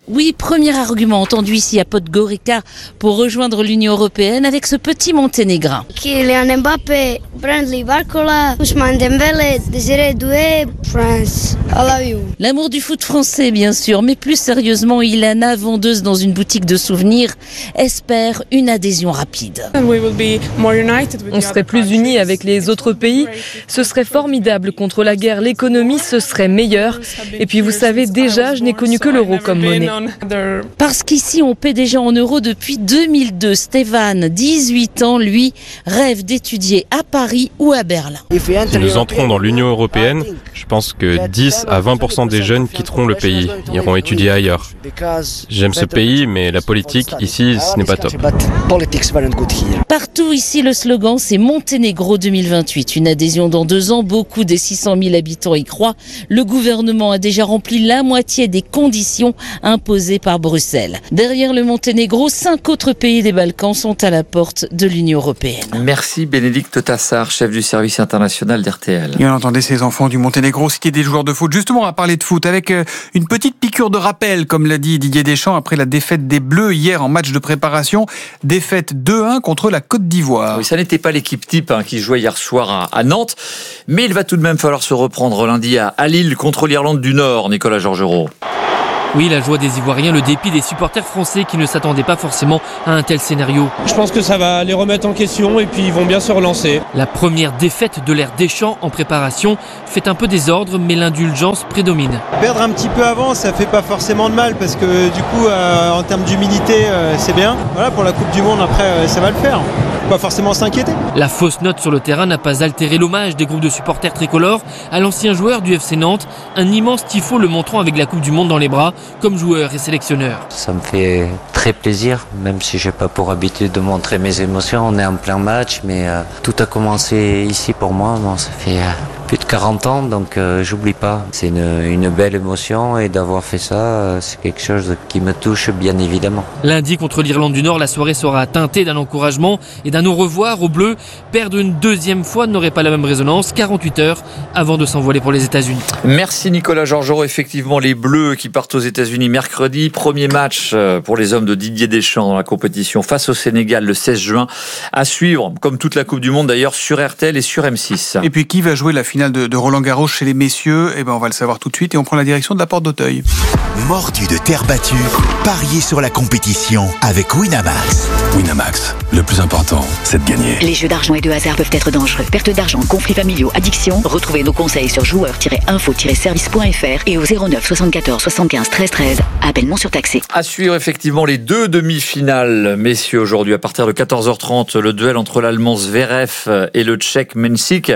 Oui, premier argument entendu ici à Podgorica pour rejoindre l'Union européenne avec ce petit Monténégrin. Kylian Mbappé, Brandley Barcola, Ousmane Dembélé, Désiré Doué, France. I love you. L'amour du foot français, bien sûr, mais plus sérieusement, Ilana, vendeuse dans une boutique de souvenirs, espère une adhésion rapide. On serait plus unis avec les autres pays. Ce serait formidable contre la guerre. L'économie, ce serait meilleur. Et puis, vous savez, déjà, je n'ai connu que l'euro comme monnaie. Parce qu'ici, on paie déjà en euros depuis 2002. Stéphane, 18 ans, lui, rêve d'étudier à Paris ou à Berlin. Si nous entrons dans l'Union européenne, je pense que 10 à 20% des jeunes quitteront le pays, iront étudier ailleurs. J'aime ce pays, mais la politique, ici, ce n'est pas top. Partout ici, le slogan, c'est Monténégro 2028. Une adhésion dans 2 ans, beaucoup des 600 000 habitants y croient. Le gouvernement a déjà rempli la moitié des conditions imposées par Bruxelles. Derrière le Monténégro, 5 autres pays des Balkans sont à la porte de l'Union européenne. Merci Bénédicte Tassard, chef du service international d'RTL. Et on entendait ces enfants du Monténégro citer des joueurs de foot. Justement, on va parler de foot avec une petite piqûre de rappel, comme l'a dit Didier Deschamps, après la défaite des Bleus hier en match de préparation. Défaite 2-1 contre la Côte d'Ivoire. Oui, ça n'était pas l'équipe type qui jouait hier soir à Nantes, mais il va tout de même falloir se reprendre lundi à Lille contre l'Irlande du Nord, Nicolas Georgerot. Oui, la joie des Ivoiriens, le dépit des supporters français qui ne s'attendaient pas forcément à un tel scénario. Je pense que ça va les remettre en question et puis ils vont bien se relancer. La première défaite de l'ère Deschamps en préparation fait un peu désordre, mais l'indulgence prédomine. Perdre un petit peu avant, ça fait pas forcément de mal parce que du coup, en termes d'humilité, c'est bien. Voilà, pour la Coupe du Monde, après, ça va le faire. Pas forcément s'inquiéter. La fausse note sur le terrain n'a pas altéré l'hommage des groupes de supporters tricolores à l'ancien joueur du FC Nantes, un immense tifo le montrant avec la Coupe du Monde dans les bras, comme joueur et sélectionneur. Ça me fait très plaisir, même si j'ai pas pour habitude de montrer mes émotions. On est en plein match, mais tout a commencé ici pour moi. Bon, ça fait plus de 40 ans, donc j'oublie pas. C'est une belle émotion et d'avoir fait ça, c'est quelque chose qui me touche bien évidemment. Lundi contre l'Irlande du Nord, la soirée sera teintée d'un encouragement et d'un au revoir aux Bleus. Perdre une deuxième fois n'aurait pas la même résonance, 48 heures avant de s'envoler pour les États-Unis. Merci Nicolas Georgerot. Effectivement, les Bleus qui partent aux États-Unis mercredi. Premier match pour les hommes de Didier Deschamps dans la compétition face au Sénégal le 16 juin. À suivre, comme toute la Coupe du Monde d'ailleurs, sur RTL et sur M6. Et puis qui va jouer la finale de Roland-Garros chez les messieurs? Eh ben, on va le savoir tout de suite et on prend la direction de la Porte d'Auteuil. Mordu de terre battue, pariez sur la compétition avec Winamax. Winamax, le plus important, c'est de gagner. Les jeux d'argent et de hasard peuvent être dangereux. Perte d'argent, conflits familiaux, addiction. Retrouvez nos conseils sur joueurs-info-service.fr et au 09 74 75 13 13. Appel non surtaxé. À suivre effectivement les 2 demi-finales, messieurs, aujourd'hui à partir de 14h30, le duel entre l'Allemand Zverev et le Tchèque Mensik.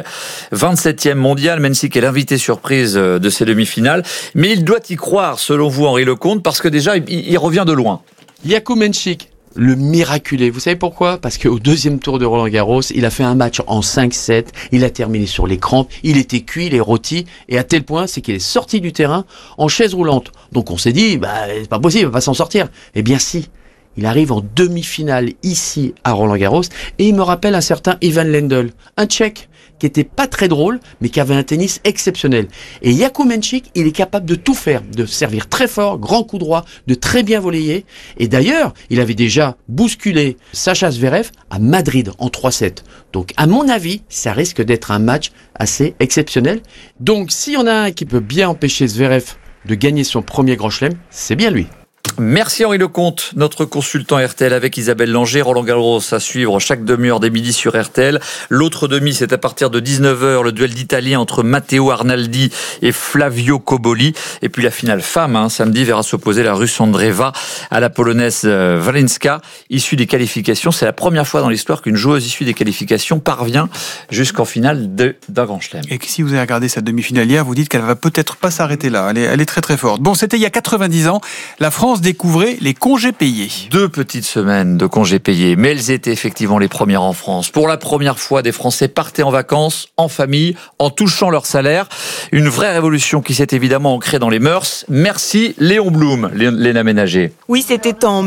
27e mondial, Mensik est l'invité surprise de ces demi-finales. Mais il doit y croire, selon vous, Henri Lecomte, parce que déjà, il revient de loin. Jakub Mensik, le miraculé. Vous savez pourquoi? Parce qu'au deuxième tour de Roland-Garros, il a fait un match en 5-7, il a terminé sur les crampes, il était cuit, il est rôti, et à tel point, c'est qu'il est sorti du terrain en chaise roulante. Donc on s'est dit, c'est pas possible, il va pas s'en sortir. Eh bien si, il arrive en demi-finale ici à Roland-Garros, et il me rappelle un certain Ivan Lendl, un Tchèque, qui était pas très drôle, mais qui avait un tennis exceptionnel. Et Jakub Mensik, il est capable de tout faire, de servir très fort, grand coup droit, de très bien volleyer. Et d'ailleurs, il avait déjà bousculé Sacha Zverev à Madrid en 3-7. Donc, à mon avis, ça risque d'être un match assez exceptionnel. Donc, s'il y en a un qui peut bien empêcher Zverev de gagner son premier grand chelem, c'est bien lui. Merci Henri Lecomte, notre consultant RTL avec Isabelle Langer. Roland-Garros à suivre chaque demi-heure dès midi sur RTL. L'autre demi, c'est à partir de 19h, le duel d'Italiens entre Matteo Arnaldi et Flavio Cobolli. Et puis la finale femme, samedi, verra s'opposer la Russe Andreeva à la Polonaise Walinska. Issue des qualifications, c'est la première fois dans l'histoire qu'une joueuse issue des qualifications parvient jusqu'en finale d'un grand chelem. Et que si vous avez regardé sa demi-finale hier, vous dites qu'elle va peut-être pas s'arrêter là. Elle est très très forte. Bon, c'était il y a 90 ans. La France découvrait les congés payés. 2 petites semaines de congés payés, mais elles étaient effectivement les premières en France. Pour la première fois, des Français partaient en vacances, en famille, en touchant leur salaire. Une vraie révolution qui s'est évidemment ancrée dans les mœurs. Merci Léon Blum, Léna Ménager. Oui, c'était en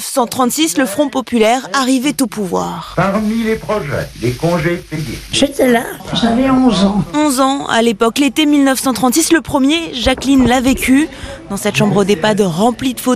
1936, le Front populaire arrivait au pouvoir. Parmi les projets, les congés payés. J'étais là, j'avais 11 ans. 11 ans, à l'époque, l'été 1936, le premier, Jacqueline l'a vécu. Dans cette chambre d'EHPAD remplie de photos,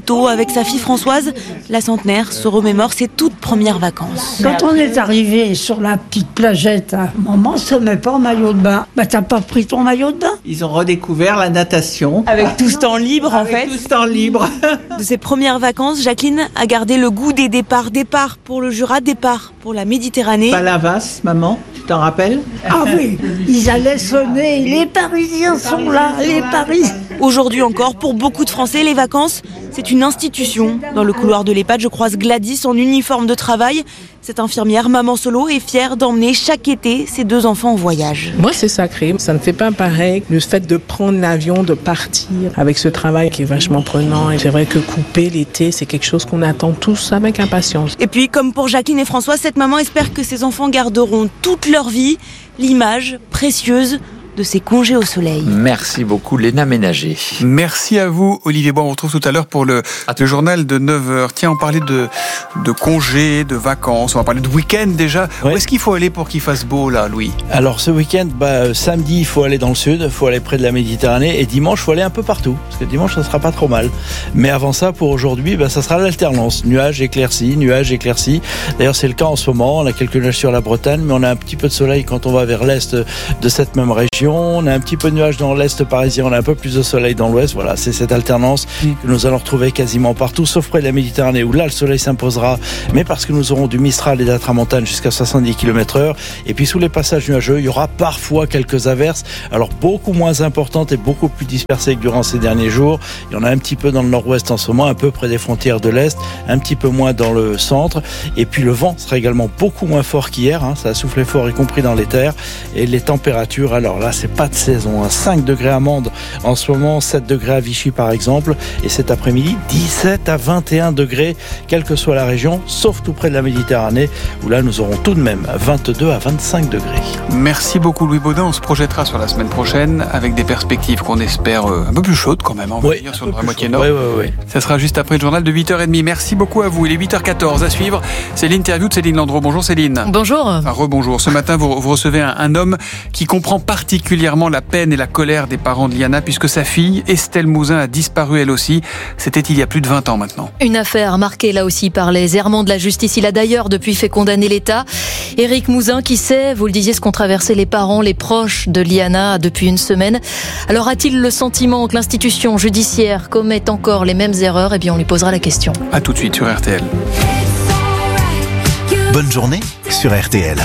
photos avec sa fille Françoise. La centenaire se remémore ses toutes premières vacances. Quand on est arrivé sur la petite plagette, maman se met pas en maillot de bain. T'as pas pris ton maillot de bain? Ils ont redécouvert la natation. Avec tout ce temps libre en fait. Tout ce temps libre. De ses premières vacances, Jacqueline a gardé le goût des départs. Départ pour le Jura, départ pour la Méditerranée. Palavas, maman, tu t'en rappelles? Ah oui, ils allaient sonner. Les Parisiens sont là, les Parisiens. Aujourd'hui encore, pour beaucoup de Français, les vacances, c'est une institution. Dans le couloir de l'EHPAD, je croise Gladys en uniforme de travail. Cette infirmière, maman solo, est fière d'emmener chaque été ses 2 enfants en voyage. Moi, c'est sacré. Ça ne fait pas pareil. Le fait de prendre l'avion, de partir avec ce travail qui est vachement prenant. Et c'est vrai que couper l'été, c'est quelque chose qu'on attend tous avec impatience. Et puis, comme pour Jacqueline et François, cette maman espère que ses enfants garderont toute leur vie l'image précieuse de ces congés au soleil. Merci beaucoup Léna Ménager. Merci à vous Olivier Bois. On retrouve tout à l'heure pour le journal de 9h. Tiens, on parlait de congés, de vacances, on va parler de week-end déjà. Ouais. Où est-ce qu'il faut aller pour qu'il fasse beau là, Louis? Alors ce week-end, samedi il faut aller dans le sud, il faut aller près de la Méditerranée, et dimanche il faut aller un peu partout, parce que dimanche ça sera pas trop mal. Mais avant ça, pour aujourd'hui, ça sera l'alternance, nuages, éclaircies. D'ailleurs c'est le cas en ce moment, on a quelques nuages sur la Bretagne, mais on a un petit peu de soleil quand on va vers l'est de cette même région. On a un petit peu de nuages dans l'est parisien, on a un peu plus de soleil dans l'ouest. Voilà, c'est cette alternance que nous allons retrouver quasiment partout, sauf près de la Méditerranée où là le soleil s'imposera, mais parce que nous aurons du Mistral et de la Tramontane jusqu'à 70 km/h. Et puis sous les passages nuageux, il y aura parfois quelques averses, alors beaucoup moins importantes et beaucoup plus dispersées que durant ces derniers jours. Il y en a un petit peu dans le nord-ouest en ce moment, un peu près des frontières de l'est, un petit peu moins dans le centre. Et puis le vent sera également beaucoup moins fort qu'hier, ça a soufflé fort y compris dans les terres. Et les températures, alors là c'est pas de saison, 5 degrés à Mende en ce moment, 7 degrés à Vichy par exemple, et cet après-midi 17 à 21 degrés quelle que soit la région, sauf tout près de la Méditerranée où là nous aurons tout de même 22 à 25 degrés. Merci beaucoup Louis Baudin. On se projettera sur la semaine prochaine avec des perspectives qu'on espère un peu plus chaudes quand même, on va dire, sur la moitié nord. Oui. Ça sera juste après le journal de 8h30. Merci beaucoup à vous. Il est 8h14 à suivre. C'est l'interview de Céline Landreau. Bonjour Céline. Bonjour. Enfin, rebonjour. Ce matin vous recevez un homme qui comprend particulièrement la peine et la colère des parents de Liana, puisque sa fille, Estelle Mouzin, a disparu elle aussi. C'était il y a plus de 20 ans maintenant. Une affaire marquée là aussi par les errements de la justice. Il a d'ailleurs depuis fait condamner l'État. Éric Mouzin qui sait, vous le disiez, ce qu'ont traversé les parents, les proches de Liana depuis une semaine. Alors a-t-il le sentiment que l'institution judiciaire commet encore les mêmes erreurs? Eh bien on lui posera la question. A tout de suite sur RTL. Bonne journée sur RTL.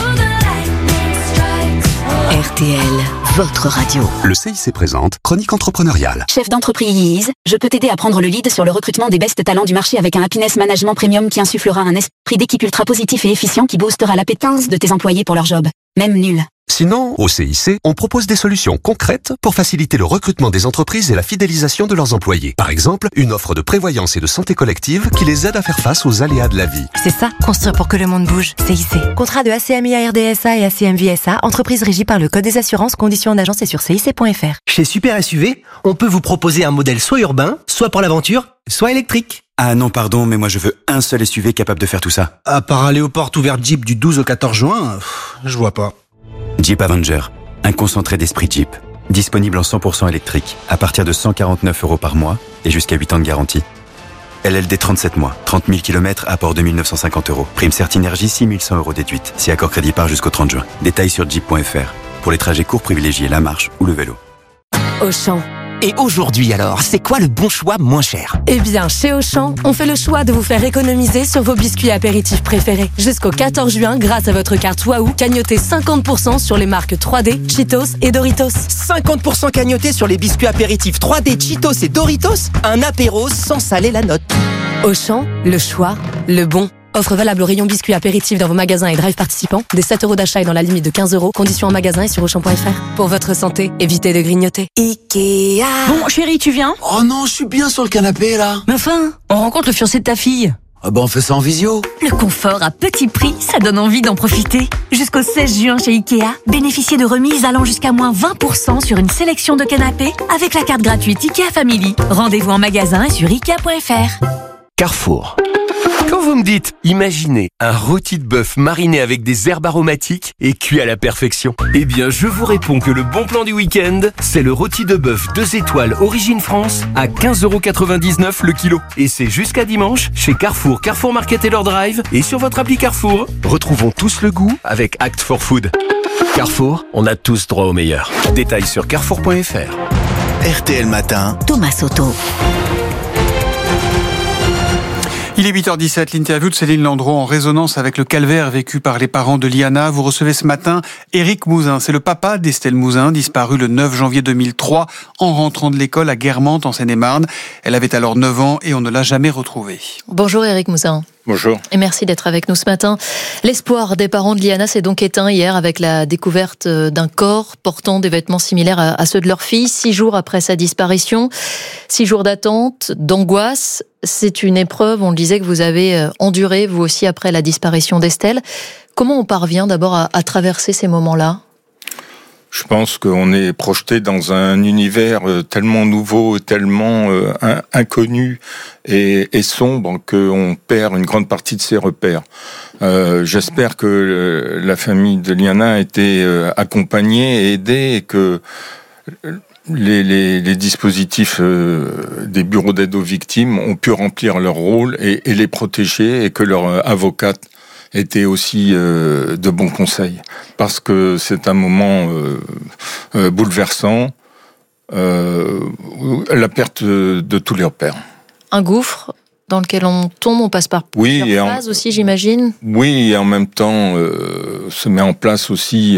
RTL, votre radio. Le CIC présente Chronique entrepreneuriale. Chef d'entreprise, je peux t'aider à prendre le lead sur le recrutement des best talents du marché avec un happiness management premium qui insufflera un esprit d'équipe ultra positif et efficient qui boostera l'appétence de tes employés pour leur job, même nul. Sinon, au CIC, on propose des solutions concrètes pour faciliter le recrutement des entreprises et la fidélisation de leurs employés. Par exemple, une offre de prévoyance et de santé collective qui les aide à faire face aux aléas de la vie. C'est ça, construire pour que le monde bouge. CIC. Contrat de ACMI RDSA et ACMVSA, entreprise régie par le Code des assurances, conditions en agence et sur cic.fr. Chez Super SUV, on peut vous proposer un modèle soit urbain, soit pour l'aventure, soit électrique. Ah non, pardon, mais moi je veux un seul SUV capable de faire tout ça. À part aller aux portes ouvertes Jeep du 12 au 14 juin, je vois pas. Jeep Avenger, un concentré d'esprit Jeep. Disponible en 100% électrique, à partir de 149 € par mois et jusqu'à 8 ans de garantie. LLD 37 mois, 30 000 km, apport 2 950 €. Prime Certinergie, 6 100 € déduite. Si accord crédit part jusqu'au 30 juin. Détails sur jeep.fr. Pour les trajets courts, privilégiez la marche ou le vélo. Auchan. Et aujourd'hui alors, c'est quoi le bon choix moins cher? Eh bien, chez Auchan, on fait le choix de vous faire économiser sur vos biscuits apéritifs préférés. Jusqu'au 14 juin, grâce à votre carte Wahoo, cagnotez 50% sur les marques 3D, Cheetos et Doritos. 50% cagnoté sur les biscuits apéritifs 3D, Cheetos et Doritos? Un apéro sans saler la note. Auchan, le choix, le bon. Offre valable au rayon biscuits apéritifs dans vos magasins et drive participants. Des 7 € d'achat et dans la limite de 15 €. Conditions en magasin et sur Auchan.fr. Pour votre santé, évitez de grignoter. Ikea. Bon, chérie, tu viens? Oh non, je suis bien sur le canapé là. Mais enfin, on rencontre le fiancé de ta fille. Ah on fait ça en visio. Le confort à petit prix, ça donne envie d'en profiter. Jusqu'au 16 juin chez Ikea, bénéficiez de remises allant jusqu'à moins 20% sur une sélection de canapés avec la carte gratuite Ikea Family. Rendez-vous en magasin et sur Ikea.fr. Carrefour. Quand vous me dites, imaginez un rôti de bœuf mariné avec des herbes aromatiques et cuit à la perfection, eh bien je vous réponds que le bon plan du week-end, c'est le rôti de bœuf 2 étoiles Origine France à 15,99€ le kilo. Et c'est jusqu'à dimanche chez Carrefour, Carrefour Market et leur Drive et sur votre appli Carrefour. Retrouvons tous le goût avec Act for Food. Carrefour, on a tous droit au meilleur. Détails sur carrefour.fr. RTL Matin, Thomas Soto. Il est 8h17, l'interview de Céline Landreau en résonance avec le calvaire vécu par les parents de Liana. Vous recevez ce matin Éric Mouzin. C'est le papa d'Estelle Mouzin, disparue le 9 janvier 2003 en rentrant de l'école à Guermantes en Seine-et-Marne. Elle avait alors 9 ans et on ne l'a jamais retrouvée. Bonjour Éric Mouzin. Bonjour. Et merci d'être avec nous ce matin. L'espoir des parents de Liana s'est donc éteint hier avec la découverte d'un corps portant des vêtements similaires à ceux de leur fille, 6 jours après sa disparition. 6 jours d'attente, d'angoisse. C'est une épreuve, on le disait, que vous avez endurée, vous aussi, après la disparition d'Estelle. Comment on parvient d'abord à traverser ces moments-là ? Je pense qu'on est projeté dans un univers tellement nouveau, tellement inconnu et sombre qu'on perd une grande partie de ses repères. J'espère que la famille de Liana a été accompagnée et aidée et que les dispositifs des bureaux d'aide aux victimes ont pu remplir leur rôle et les protéger et que leur avocate était aussi de bons conseils. Parce que c'est un moment bouleversant, la perte de tous les repères. Un gouffre dans lequel on tombe, on passe par plusieurs phases aussi, j'imagine. Oui, et en même temps, se met en place aussi...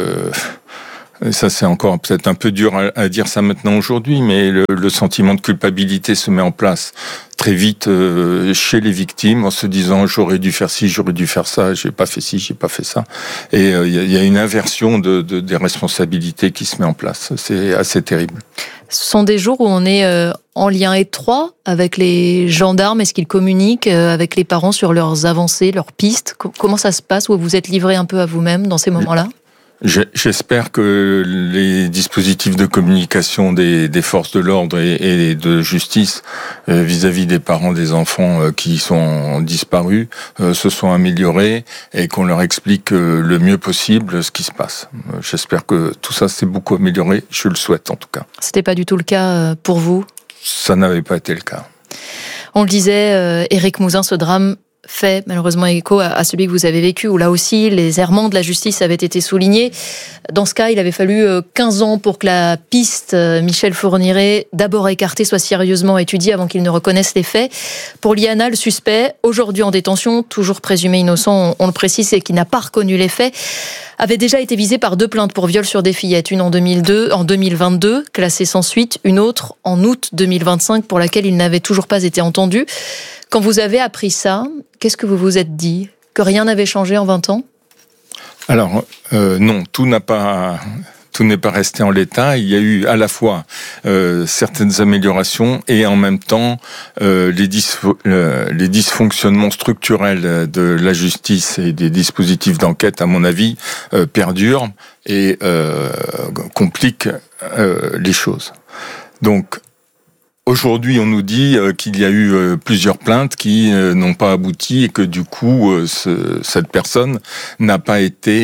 ça, c'est encore peut-être un peu dur à dire ça maintenant aujourd'hui, mais le sentiment de culpabilité se met en place très vite chez les victimes en se disant j'aurais dû faire ci, j'aurais dû faire ça, j'ai pas fait ci, j'ai pas fait ça. Et il y a une inversion des responsabilités qui se met en place. C'est assez terrible. Ce sont des jours où on est en lien étroit avec les gendarmes. Est-ce qu'ils communiquent avec les parents sur leurs avancées, leurs pistes ? Comment ça se passe ? Ou vous êtes livré un peu à vous-même dans ces moments-là ? J'espère que les dispositifs de communication des forces de l'ordre et de justice vis-à-vis des parents des enfants qui sont disparus se sont améliorés et qu'on leur explique le mieux possible ce qui se passe. J'espère que tout ça s'est beaucoup amélioré, je le souhaite en tout cas. C'était pas du tout le cas pour vous ? Ça n'avait pas été le cas. On le disait, Éric Mouzin, ce drame fait malheureusement écho à celui que vous avez vécu, où là aussi les errements de la justice avaient été soulignés. Dans ce cas, il avait fallu 15 ans pour que la piste Michel Fourniret, d'abord écartée, soit sérieusement étudiée avant qu'il ne reconnaisse les faits. Pour Liana, le suspect, aujourd'hui en détention, toujours présumé innocent, on le précise, et qui n'a pas reconnu les faits, avait déjà été visé par 2 plaintes pour viol sur des fillettes, une en 2022, classée sans suite, une autre en août 2025, pour laquelle il n'avait toujours pas été entendu. Quand vous avez appris ça, qu'est-ce que vous vous êtes dit ? Que rien n'avait changé en 20 ans ? Alors, non, tout n'est pas resté en l'état. Il y a eu à la fois certaines améliorations et en même temps les dysfonctionnements structurels de la justice et des dispositifs d'enquête, à mon avis, perdurent et compliquent les choses. Donc, aujourd'hui, on nous dit qu'il y a eu plusieurs plaintes qui n'ont pas abouti et que du coup, cette personne n'a pas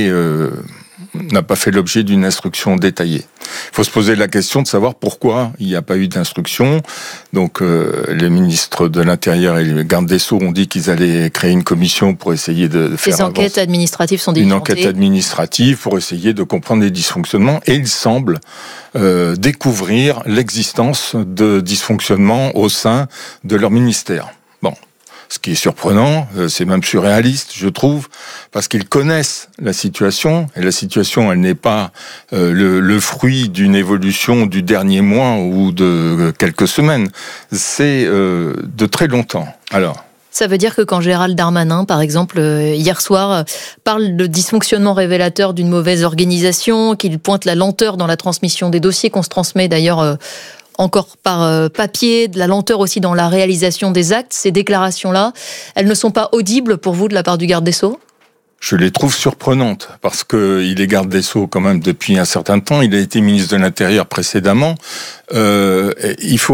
fait l'objet d'une instruction détaillée. Il faut se poser la question de savoir pourquoi il n'y a pas eu d'instruction. Donc, les ministres de l'Intérieur et les gardes des Sceaux ont dit qu'ils allaient créer une commission pour essayer de faire des enquêtes administratives sont diligentées. Une enquête administrative pour essayer de comprendre les dysfonctionnements. Et il semble découvrir l'existence de dysfonctionnements au sein de leur ministère. Bon. Ce qui est surprenant, c'est même surréaliste, je trouve, parce qu'ils connaissent la situation, et la situation, elle n'est pas le fruit d'une évolution du dernier mois ou de quelques semaines, c'est de très longtemps. Alors, ça veut dire que quand Gérald Darmanin, par exemple, hier soir, parle de dysfonctionnement révélateur d'une mauvaise organisation, qu'il pointe la lenteur dans la transmission des dossiers, qu'on se transmet d'ailleurs encore par papier, de la lenteur aussi dans la réalisation des actes, ces déclarations-là, elles ne sont pas audibles pour vous de la part du garde des Sceaux ? Je les trouve surprenantes, parce qu'il est garde des Sceaux quand même depuis un certain temps, il a été ministre de l'Intérieur précédemment. Il faut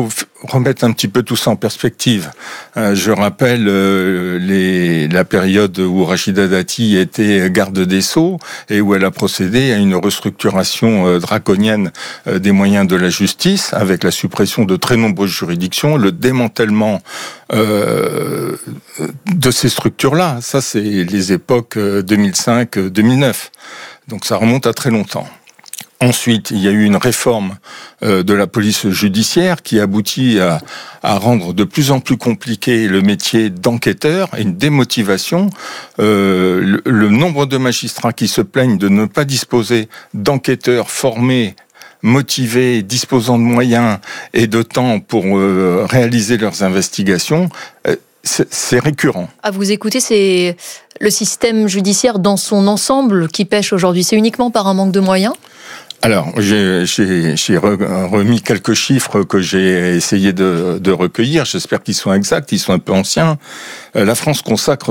remettre un petit peu tout ça en perspective. Je rappelle la période où Rachida Dati était garde des Sceaux et où elle a procédé à une restructuration draconienne des moyens de la justice, avec la suppression de très nombreuses juridictions, le démantèlement de ces structures-là. Ça, c'est les époques 2005-2009. Donc ça remonte à très longtemps. Ensuite, il y a eu une réforme de la police judiciaire qui aboutit à rendre de plus en plus compliqué le métier d'enquêteur et une démotivation. Le nombre de magistrats qui se plaignent de ne pas disposer d'enquêteurs formés, motivés, disposant de moyens et de temps pour réaliser leurs investigations, c'est récurrent. À vous écouter, c'est le système judiciaire dans son ensemble qui pêche aujourd'hui. C'est uniquement par un manque de moyens ? Alors, j'ai remis quelques chiffres que j'ai essayé de recueillir. J'espère qu'ils sont exacts, ils sont un peu anciens. La France consacre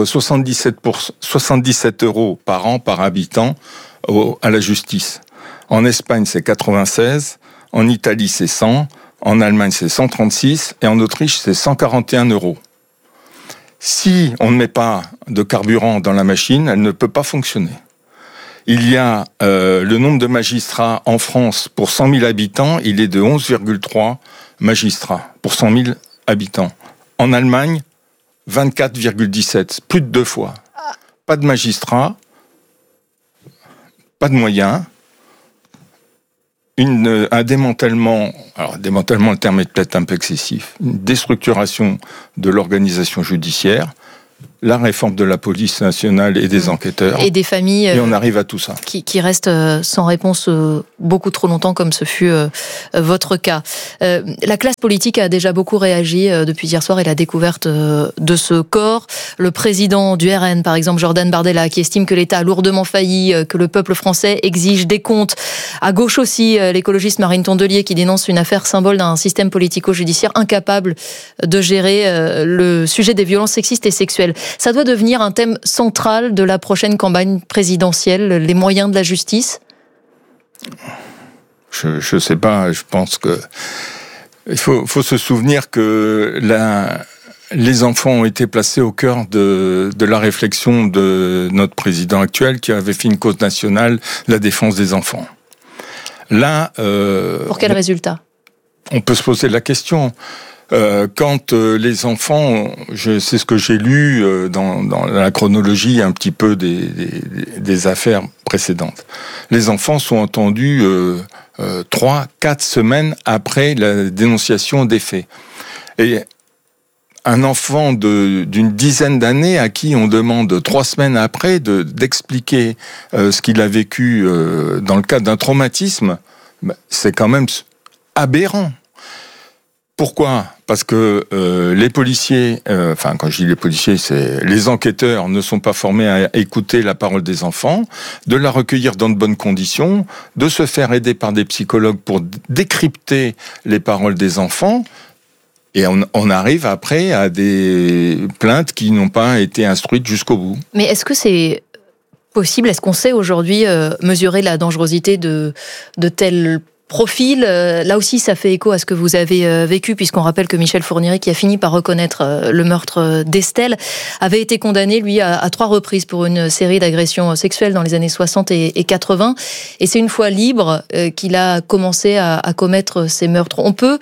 77 euros par an par habitant à la justice. En Espagne, c'est 96. En Italie, c'est 100. En Allemagne, c'est 136. Et en Autriche, c'est 141 euros. Si on ne met pas de carburant dans la machine, elle ne peut pas fonctionner. Il y a le nombre de magistrats en France pour 100 000 habitants, il est de 11,3 magistrats pour 100 000 habitants. En Allemagne, 24,17, plus de 2 fois. Pas de magistrats, pas de moyens, un démantèlement, alors démantèlement, le terme est peut-être un peu excessif, une déstructuration de l'organisation judiciaire, la réforme de la police nationale et des enquêteurs. Et des familles. Et on arrive à tout ça. Qui restent sans réponse beaucoup trop longtemps, comme ce fut votre cas. La classe politique a déjà beaucoup réagi depuis hier soir et la découverte de ce corps. Le président du RN, par exemple, Jordan Bardella, qui estime que l'État a lourdement failli, que le peuple français exige des comptes. À gauche aussi, l'écologiste Marine Tondelier, qui dénonce une affaire symbole d'un système politico-judiciaire incapable de gérer le sujet des violences sexistes et sexuelles. Ça doit devenir un thème central de la prochaine campagne présidentielle, les moyens de la justice ? Je sais pas, je pense que il faut se souvenir que les enfants ont été placés au cœur de la réflexion de notre président actuel qui avait fait une cause nationale, la défense des enfants. Là, pour quel résultat ? On peut se poser la question. Quand les enfants, c'est ce que j'ai lu dans la chronologie un petit peu des affaires précédentes. Les enfants sont entendus 3-4 semaines après la dénonciation des faits. Et un enfant d'une dizaine d'années à qui on demande 3 semaines après d'expliquer ce qu'il a vécu dans le cadre d'un traumatisme, c'est quand même aberrant. Pourquoi ? Parce que les policiers, quand je dis les policiers, c'est les enquêteurs ne sont pas formés à écouter la parole des enfants, de la recueillir dans de bonnes conditions, de se faire aider par des psychologues pour décrypter les paroles des enfants. Et on arrive après à des plaintes qui n'ont pas été instruites jusqu'au bout. Mais est-ce que c'est possible ? Est-ce qu'on sait aujourd'hui mesurer la dangerosité de tels profil, là aussi ça fait écho à ce que vous avez vécu, puisqu'on rappelle que Michel Fourniret, qui a fini par reconnaître le meurtre d'Estelle, avait été condamné, lui, à 3 reprises pour une série d'agressions sexuelles dans les années 60 et 80. Et c'est une fois libre qu'il a commencé à commettre ces meurtres. On peut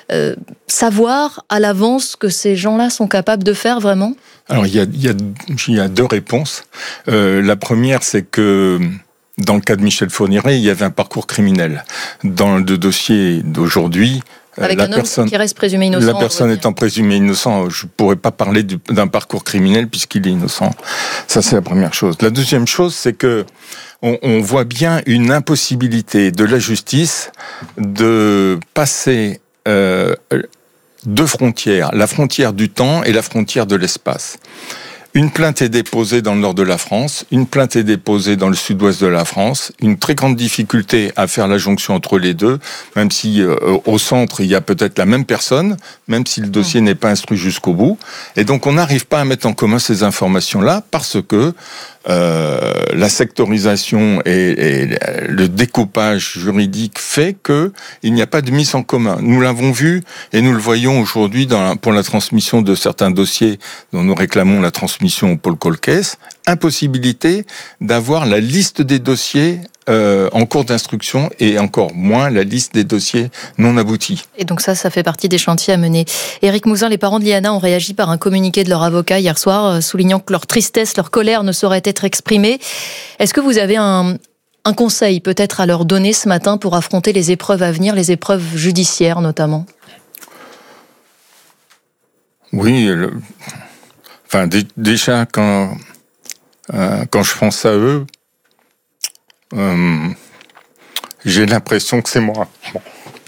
savoir à l'avance ce que ces gens-là sont capables de faire vraiment ? Alors il y a 2 réponses. La première, c'est que dans le cas de Michel Fourniret, il y avait un parcours criminel. Dans le dossier d'aujourd'hui, avec un homme qui reste présumé innocent. La personne étant présumée innocent, je ne pourrais pas parler d'un parcours criminel puisqu'il est innocent. Ça, c'est la première chose. La deuxième chose, c'est que on voit bien une impossibilité de la justice de passer 2 frontières, la frontière du temps et la frontière de l'espace. Une plainte est déposée dans le nord de la France, une plainte est déposée dans le sud-ouest de la France. Une très grande difficulté à faire la jonction entre les deux, même si au centre, il y a peut-être la même personne, même si le dossier n'est pas instruit jusqu'au bout. Et donc, on n'arrive pas à mettre en commun ces informations-là parce que la sectorisation et le découpage juridique fait que il n'y a pas de mise en commun. Nous l'avons vu et nous le voyons aujourd'hui pour la transmission de certains dossiers dont nous réclamons la transmission au pôle Colcaise. Impossibilité d'avoir la liste des dossiers en cours d'instruction et encore moins la liste des dossiers non aboutis. Et donc ça fait partie des chantiers à mener. Éric Mouzin, les parents de Liana ont réagi par un communiqué de leur avocat hier soir, soulignant que leur tristesse, leur colère ne saurait être exprimée. Est-ce que vous avez un conseil peut-être à leur donner ce matin pour affronter les épreuves à venir, les épreuves judiciaires notamment ? Oui, déjà quand je pense à eux, j'ai l'impression que c'est moi. Bon.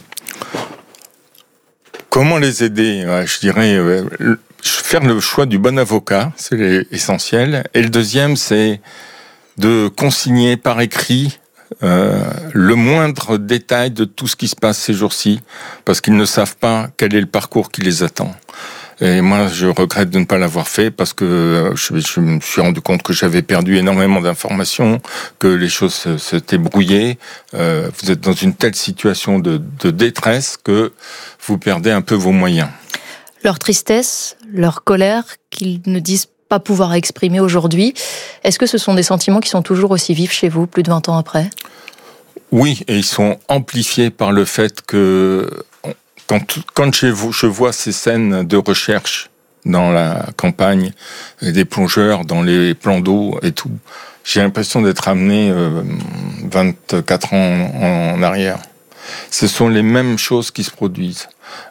Comment les aider ? Je dirais faire le choix du bon avocat, c'est essentiel. Et le deuxième, c'est de consigner par écrit le moindre détail de tout ce qui se passe ces jours-ci, parce qu'ils ne savent pas quel est le parcours qui les attend. Et moi, je regrette de ne pas l'avoir fait parce que je me suis rendu compte que j'avais perdu énormément d'informations, que les choses s'étaient brouillées. Vous êtes dans une telle situation de détresse que vous perdez un peu vos moyens. Leur tristesse, leur colère, qu'ils ne disent pas pouvoir exprimer aujourd'hui, est-ce que ce sont des sentiments qui sont toujours aussi vifs chez vous, plus de 20 ans après ? Oui, et ils sont amplifiés par le fait que... Quand je vois ces scènes de recherche dans la campagne, des plongeurs dans les plans d'eau et tout, j'ai l'impression d'être amené 24 ans en arrière. Ce sont les mêmes choses qui se produisent.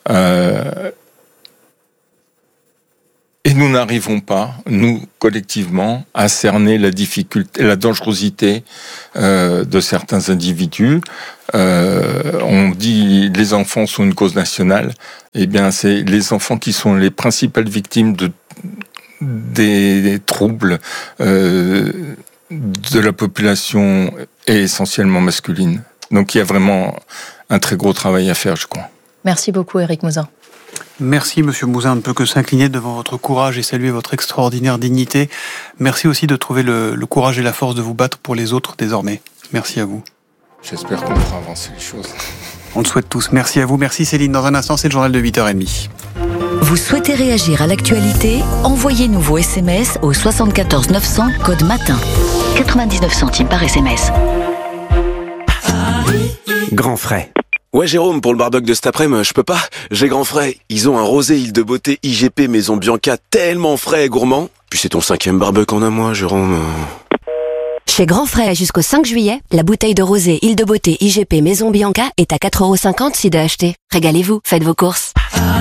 Et nous n'arrivons pas, nous, collectivement, à cerner la difficulté, la dangerosité de certains individus. On dit les enfants sont une cause nationale. Eh bien, c'est les enfants qui sont les principales victimes des troubles de la population et essentiellement masculine. Donc, il y a vraiment un très gros travail à faire, je crois. Merci beaucoup, Éric Mouzin. Merci, Monsieur Mouzin. On ne peut que s'incliner devant votre courage et saluer votre extraordinaire dignité. Merci aussi de trouver le courage et la force de vous battre pour les autres désormais. Merci à vous. J'espère qu'on fera avancer les choses. On le souhaite tous. Merci à vous. Merci Céline. Dans un instant, c'est le journal de 8h30. Vous souhaitez réagir à l'actualité ? Envoyez-nous vos SMS au 74 900 code matin. 99 centimes par SMS. Grand frais. Ouais Jérôme, pour le barbecue de cet après-midi, je peux pas. J'ai grand frais. Ils ont un rosé Île de Beauté IGP Maison Bianca tellement frais et gourmand. Puis c'est ton 5e barbecue en un mois, Jérôme. Chez Grand Frais, jusqu'au 5 juillet, la bouteille de rosé Île de Beauté IGP Maison Bianca est à 4,50€ si de acheter. Régalez-vous, faites vos courses.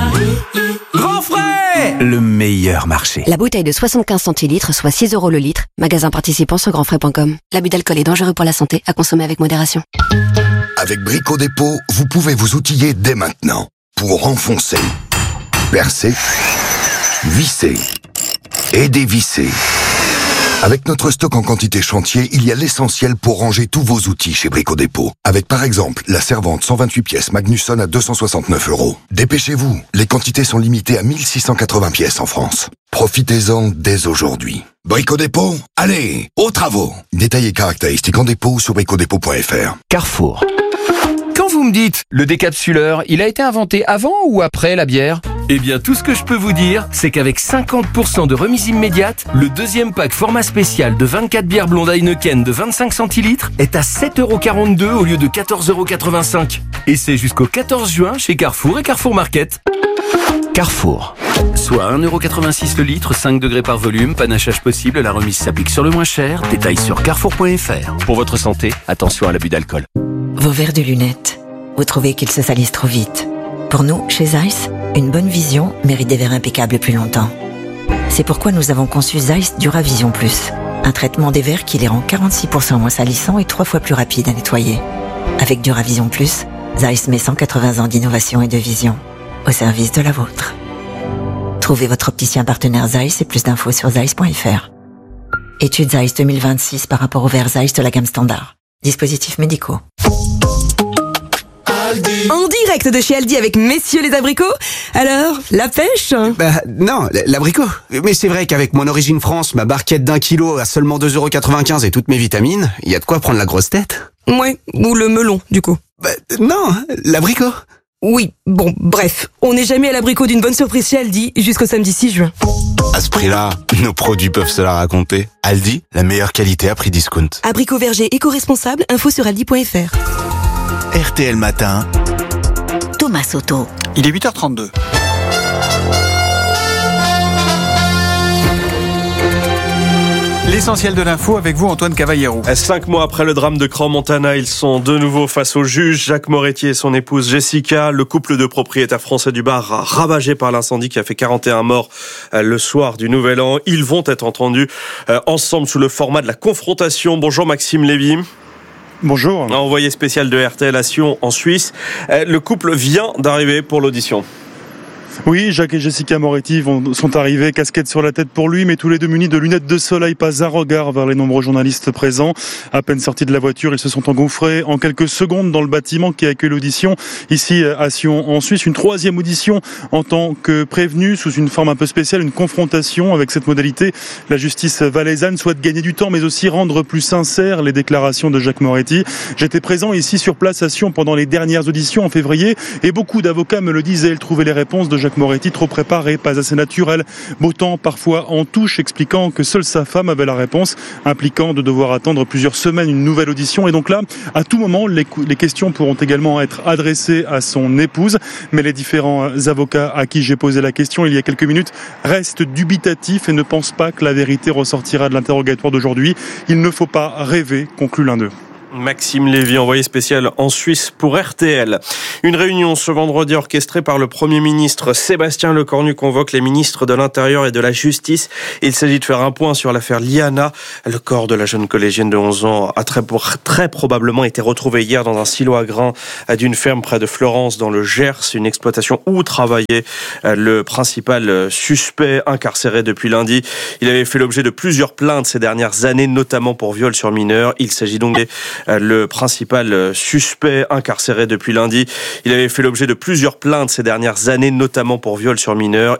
Grand Frais ! Le meilleur marché. La bouteille de 75 centilitres, soit 6€ le litre. Magasin participant sur grandfrais.com. L'abus d'alcool est dangereux pour la santé, à consommer avec modération. Avec Brico Dépôt, vous pouvez vous outiller dès maintenant pour enfoncer, percer, visser et dévisser. Avec notre stock en quantité chantier, il y a l'essentiel pour ranger tous vos outils chez Brico Dépôt. Avec par exemple la servante 128 pièces Magnusson à 269€. Dépêchez-vous, les quantités sont limitées à 1680 pièces en France. Profitez-en dès aujourd'hui. Brico Dépôt, allez, aux travaux. Détails et caractéristiques en dépôt sur bricodépôt.fr. Carrefour. Quand vous me dites, le décapsuleur, il a été inventé avant ou après la bière ? Eh bien, tout ce que je peux vous dire, c'est qu'avec 50% de remise immédiate, le deuxième pack format spécial de 24 bières blondes Heineken de 25 centilitres est à 7,42€ au lieu de 14,85€. Et c'est jusqu'au 14 juin chez Carrefour et Carrefour Market. Carrefour. Soit 1,86€ le litre, 5 degrés par volume, panachage possible, la remise s'applique sur le moins cher. Détails sur carrefour.fr. Pour votre santé, attention à l'abus d'alcool. Vos verres de lunettes, vous trouvez qu'ils se salissent trop vite. Pour nous, chez Zeiss, une bonne vision mérite des verres impeccables plus longtemps. C'est pourquoi nous avons conçu Zeiss Duravision Plus, un traitement des verres qui les rend 46% moins salissants et 3 fois plus rapides à nettoyer. Avec Duravision Plus, Zeiss met 180 ans d'innovation et de vision au service de la vôtre. Trouvez votre opticien partenaire Zeiss et plus d'infos sur zeiss.fr. Étude Zeiss 2026 par rapport aux verres Zeiss de la gamme standard. Dispositifs médicaux. Aldi. En direct de chez Aldi avec messieurs les abricots. Alors, la pêche? Non, l'abricot. Mais c'est vrai qu'avec mon origine France, ma barquette d'1 kilo à seulement 2,95 € et toutes mes vitamines, il y a de quoi prendre la grosse tête. Ouais, ou le melon, du coup. Non, l'abricot. Oui, bon, bref. On n'est jamais à l'abricot d'une bonne surprise chez Aldi jusqu'au samedi 6 juin. À ce prix-là, nos produits peuvent se la raconter. Aldi, la meilleure qualité à prix discount. Abricot verger éco-responsable, info sur aldi.fr. RTL Matin. Thomas Soto. Il est 8h32. L'essentiel de l'info avec vous, Antoine Cavallero. 5 mois après le drame de Crans-Montana, ils sont de nouveau face au juge. Jacques Moretti et son épouse Jessica, le couple de propriétaires français du bar ravagé par l'incendie qui a fait 41 morts le soir du Nouvel An. Ils vont être entendus ensemble sous le format de la confrontation. Bonjour Maxime Lévy. Bonjour. Envoyé spécial de RTL à Sion en Suisse. Le couple vient d'arriver pour l'audition. Oui, Jacques et Jessica Moretti sont arrivés, casquette sur la tête pour lui, mais tous les deux munis de lunettes de soleil, pas un regard vers les nombreux journalistes présents. À peine sortis de la voiture, ils se sont engouffrés en quelques secondes dans le bâtiment qui accueille l'audition ici à Sion en Suisse. Une troisième audition en tant que prévenu, sous une forme un peu spéciale, une confrontation avec cette modalité. La justice valaisanne souhaite gagner du temps, mais aussi rendre plus sincères les déclarations de Jacques Moretti. J'étais présent ici sur place à Sion pendant les dernières auditions en février, et beaucoup d'avocats me le disaient, ils trouvaient les réponses de Jacques Moretti trop préparé, pas assez naturel, bottant parfois en touche, expliquant que seule sa femme avait la réponse, impliquant de devoir attendre plusieurs semaines une nouvelle audition. Et donc là, à tout moment, les questions pourront également être adressées à son épouse, mais les différents avocats à qui j'ai posé la question il y a quelques minutes restent dubitatifs et ne pensent pas que la vérité ressortira de l'interrogatoire d'aujourd'hui. Il ne faut pas rêver, conclut l'un d'eux. Maxime Lévy, envoyé spécial en Suisse pour RTL. Une réunion ce vendredi orchestrée par le Premier ministre Sébastien Lecornu convoque les ministres de l'Intérieur et de la Justice. Il s'agit de faire un point sur l'affaire Liana. Le corps de la jeune collégienne de 11 ans a très probablement été retrouvé hier dans un silo à grains d'une ferme près de Florence dans le Gers, une exploitation où travaillait le principal suspect incarcéré depuis lundi. Il avait fait l'objet de plusieurs plaintes ces dernières années, notamment pour viol sur mineur. Il s'agit donc le principal suspect incarcéré depuis lundi. Il avait fait l'objet de plusieurs plaintes ces dernières années, notamment pour viol sur mineur.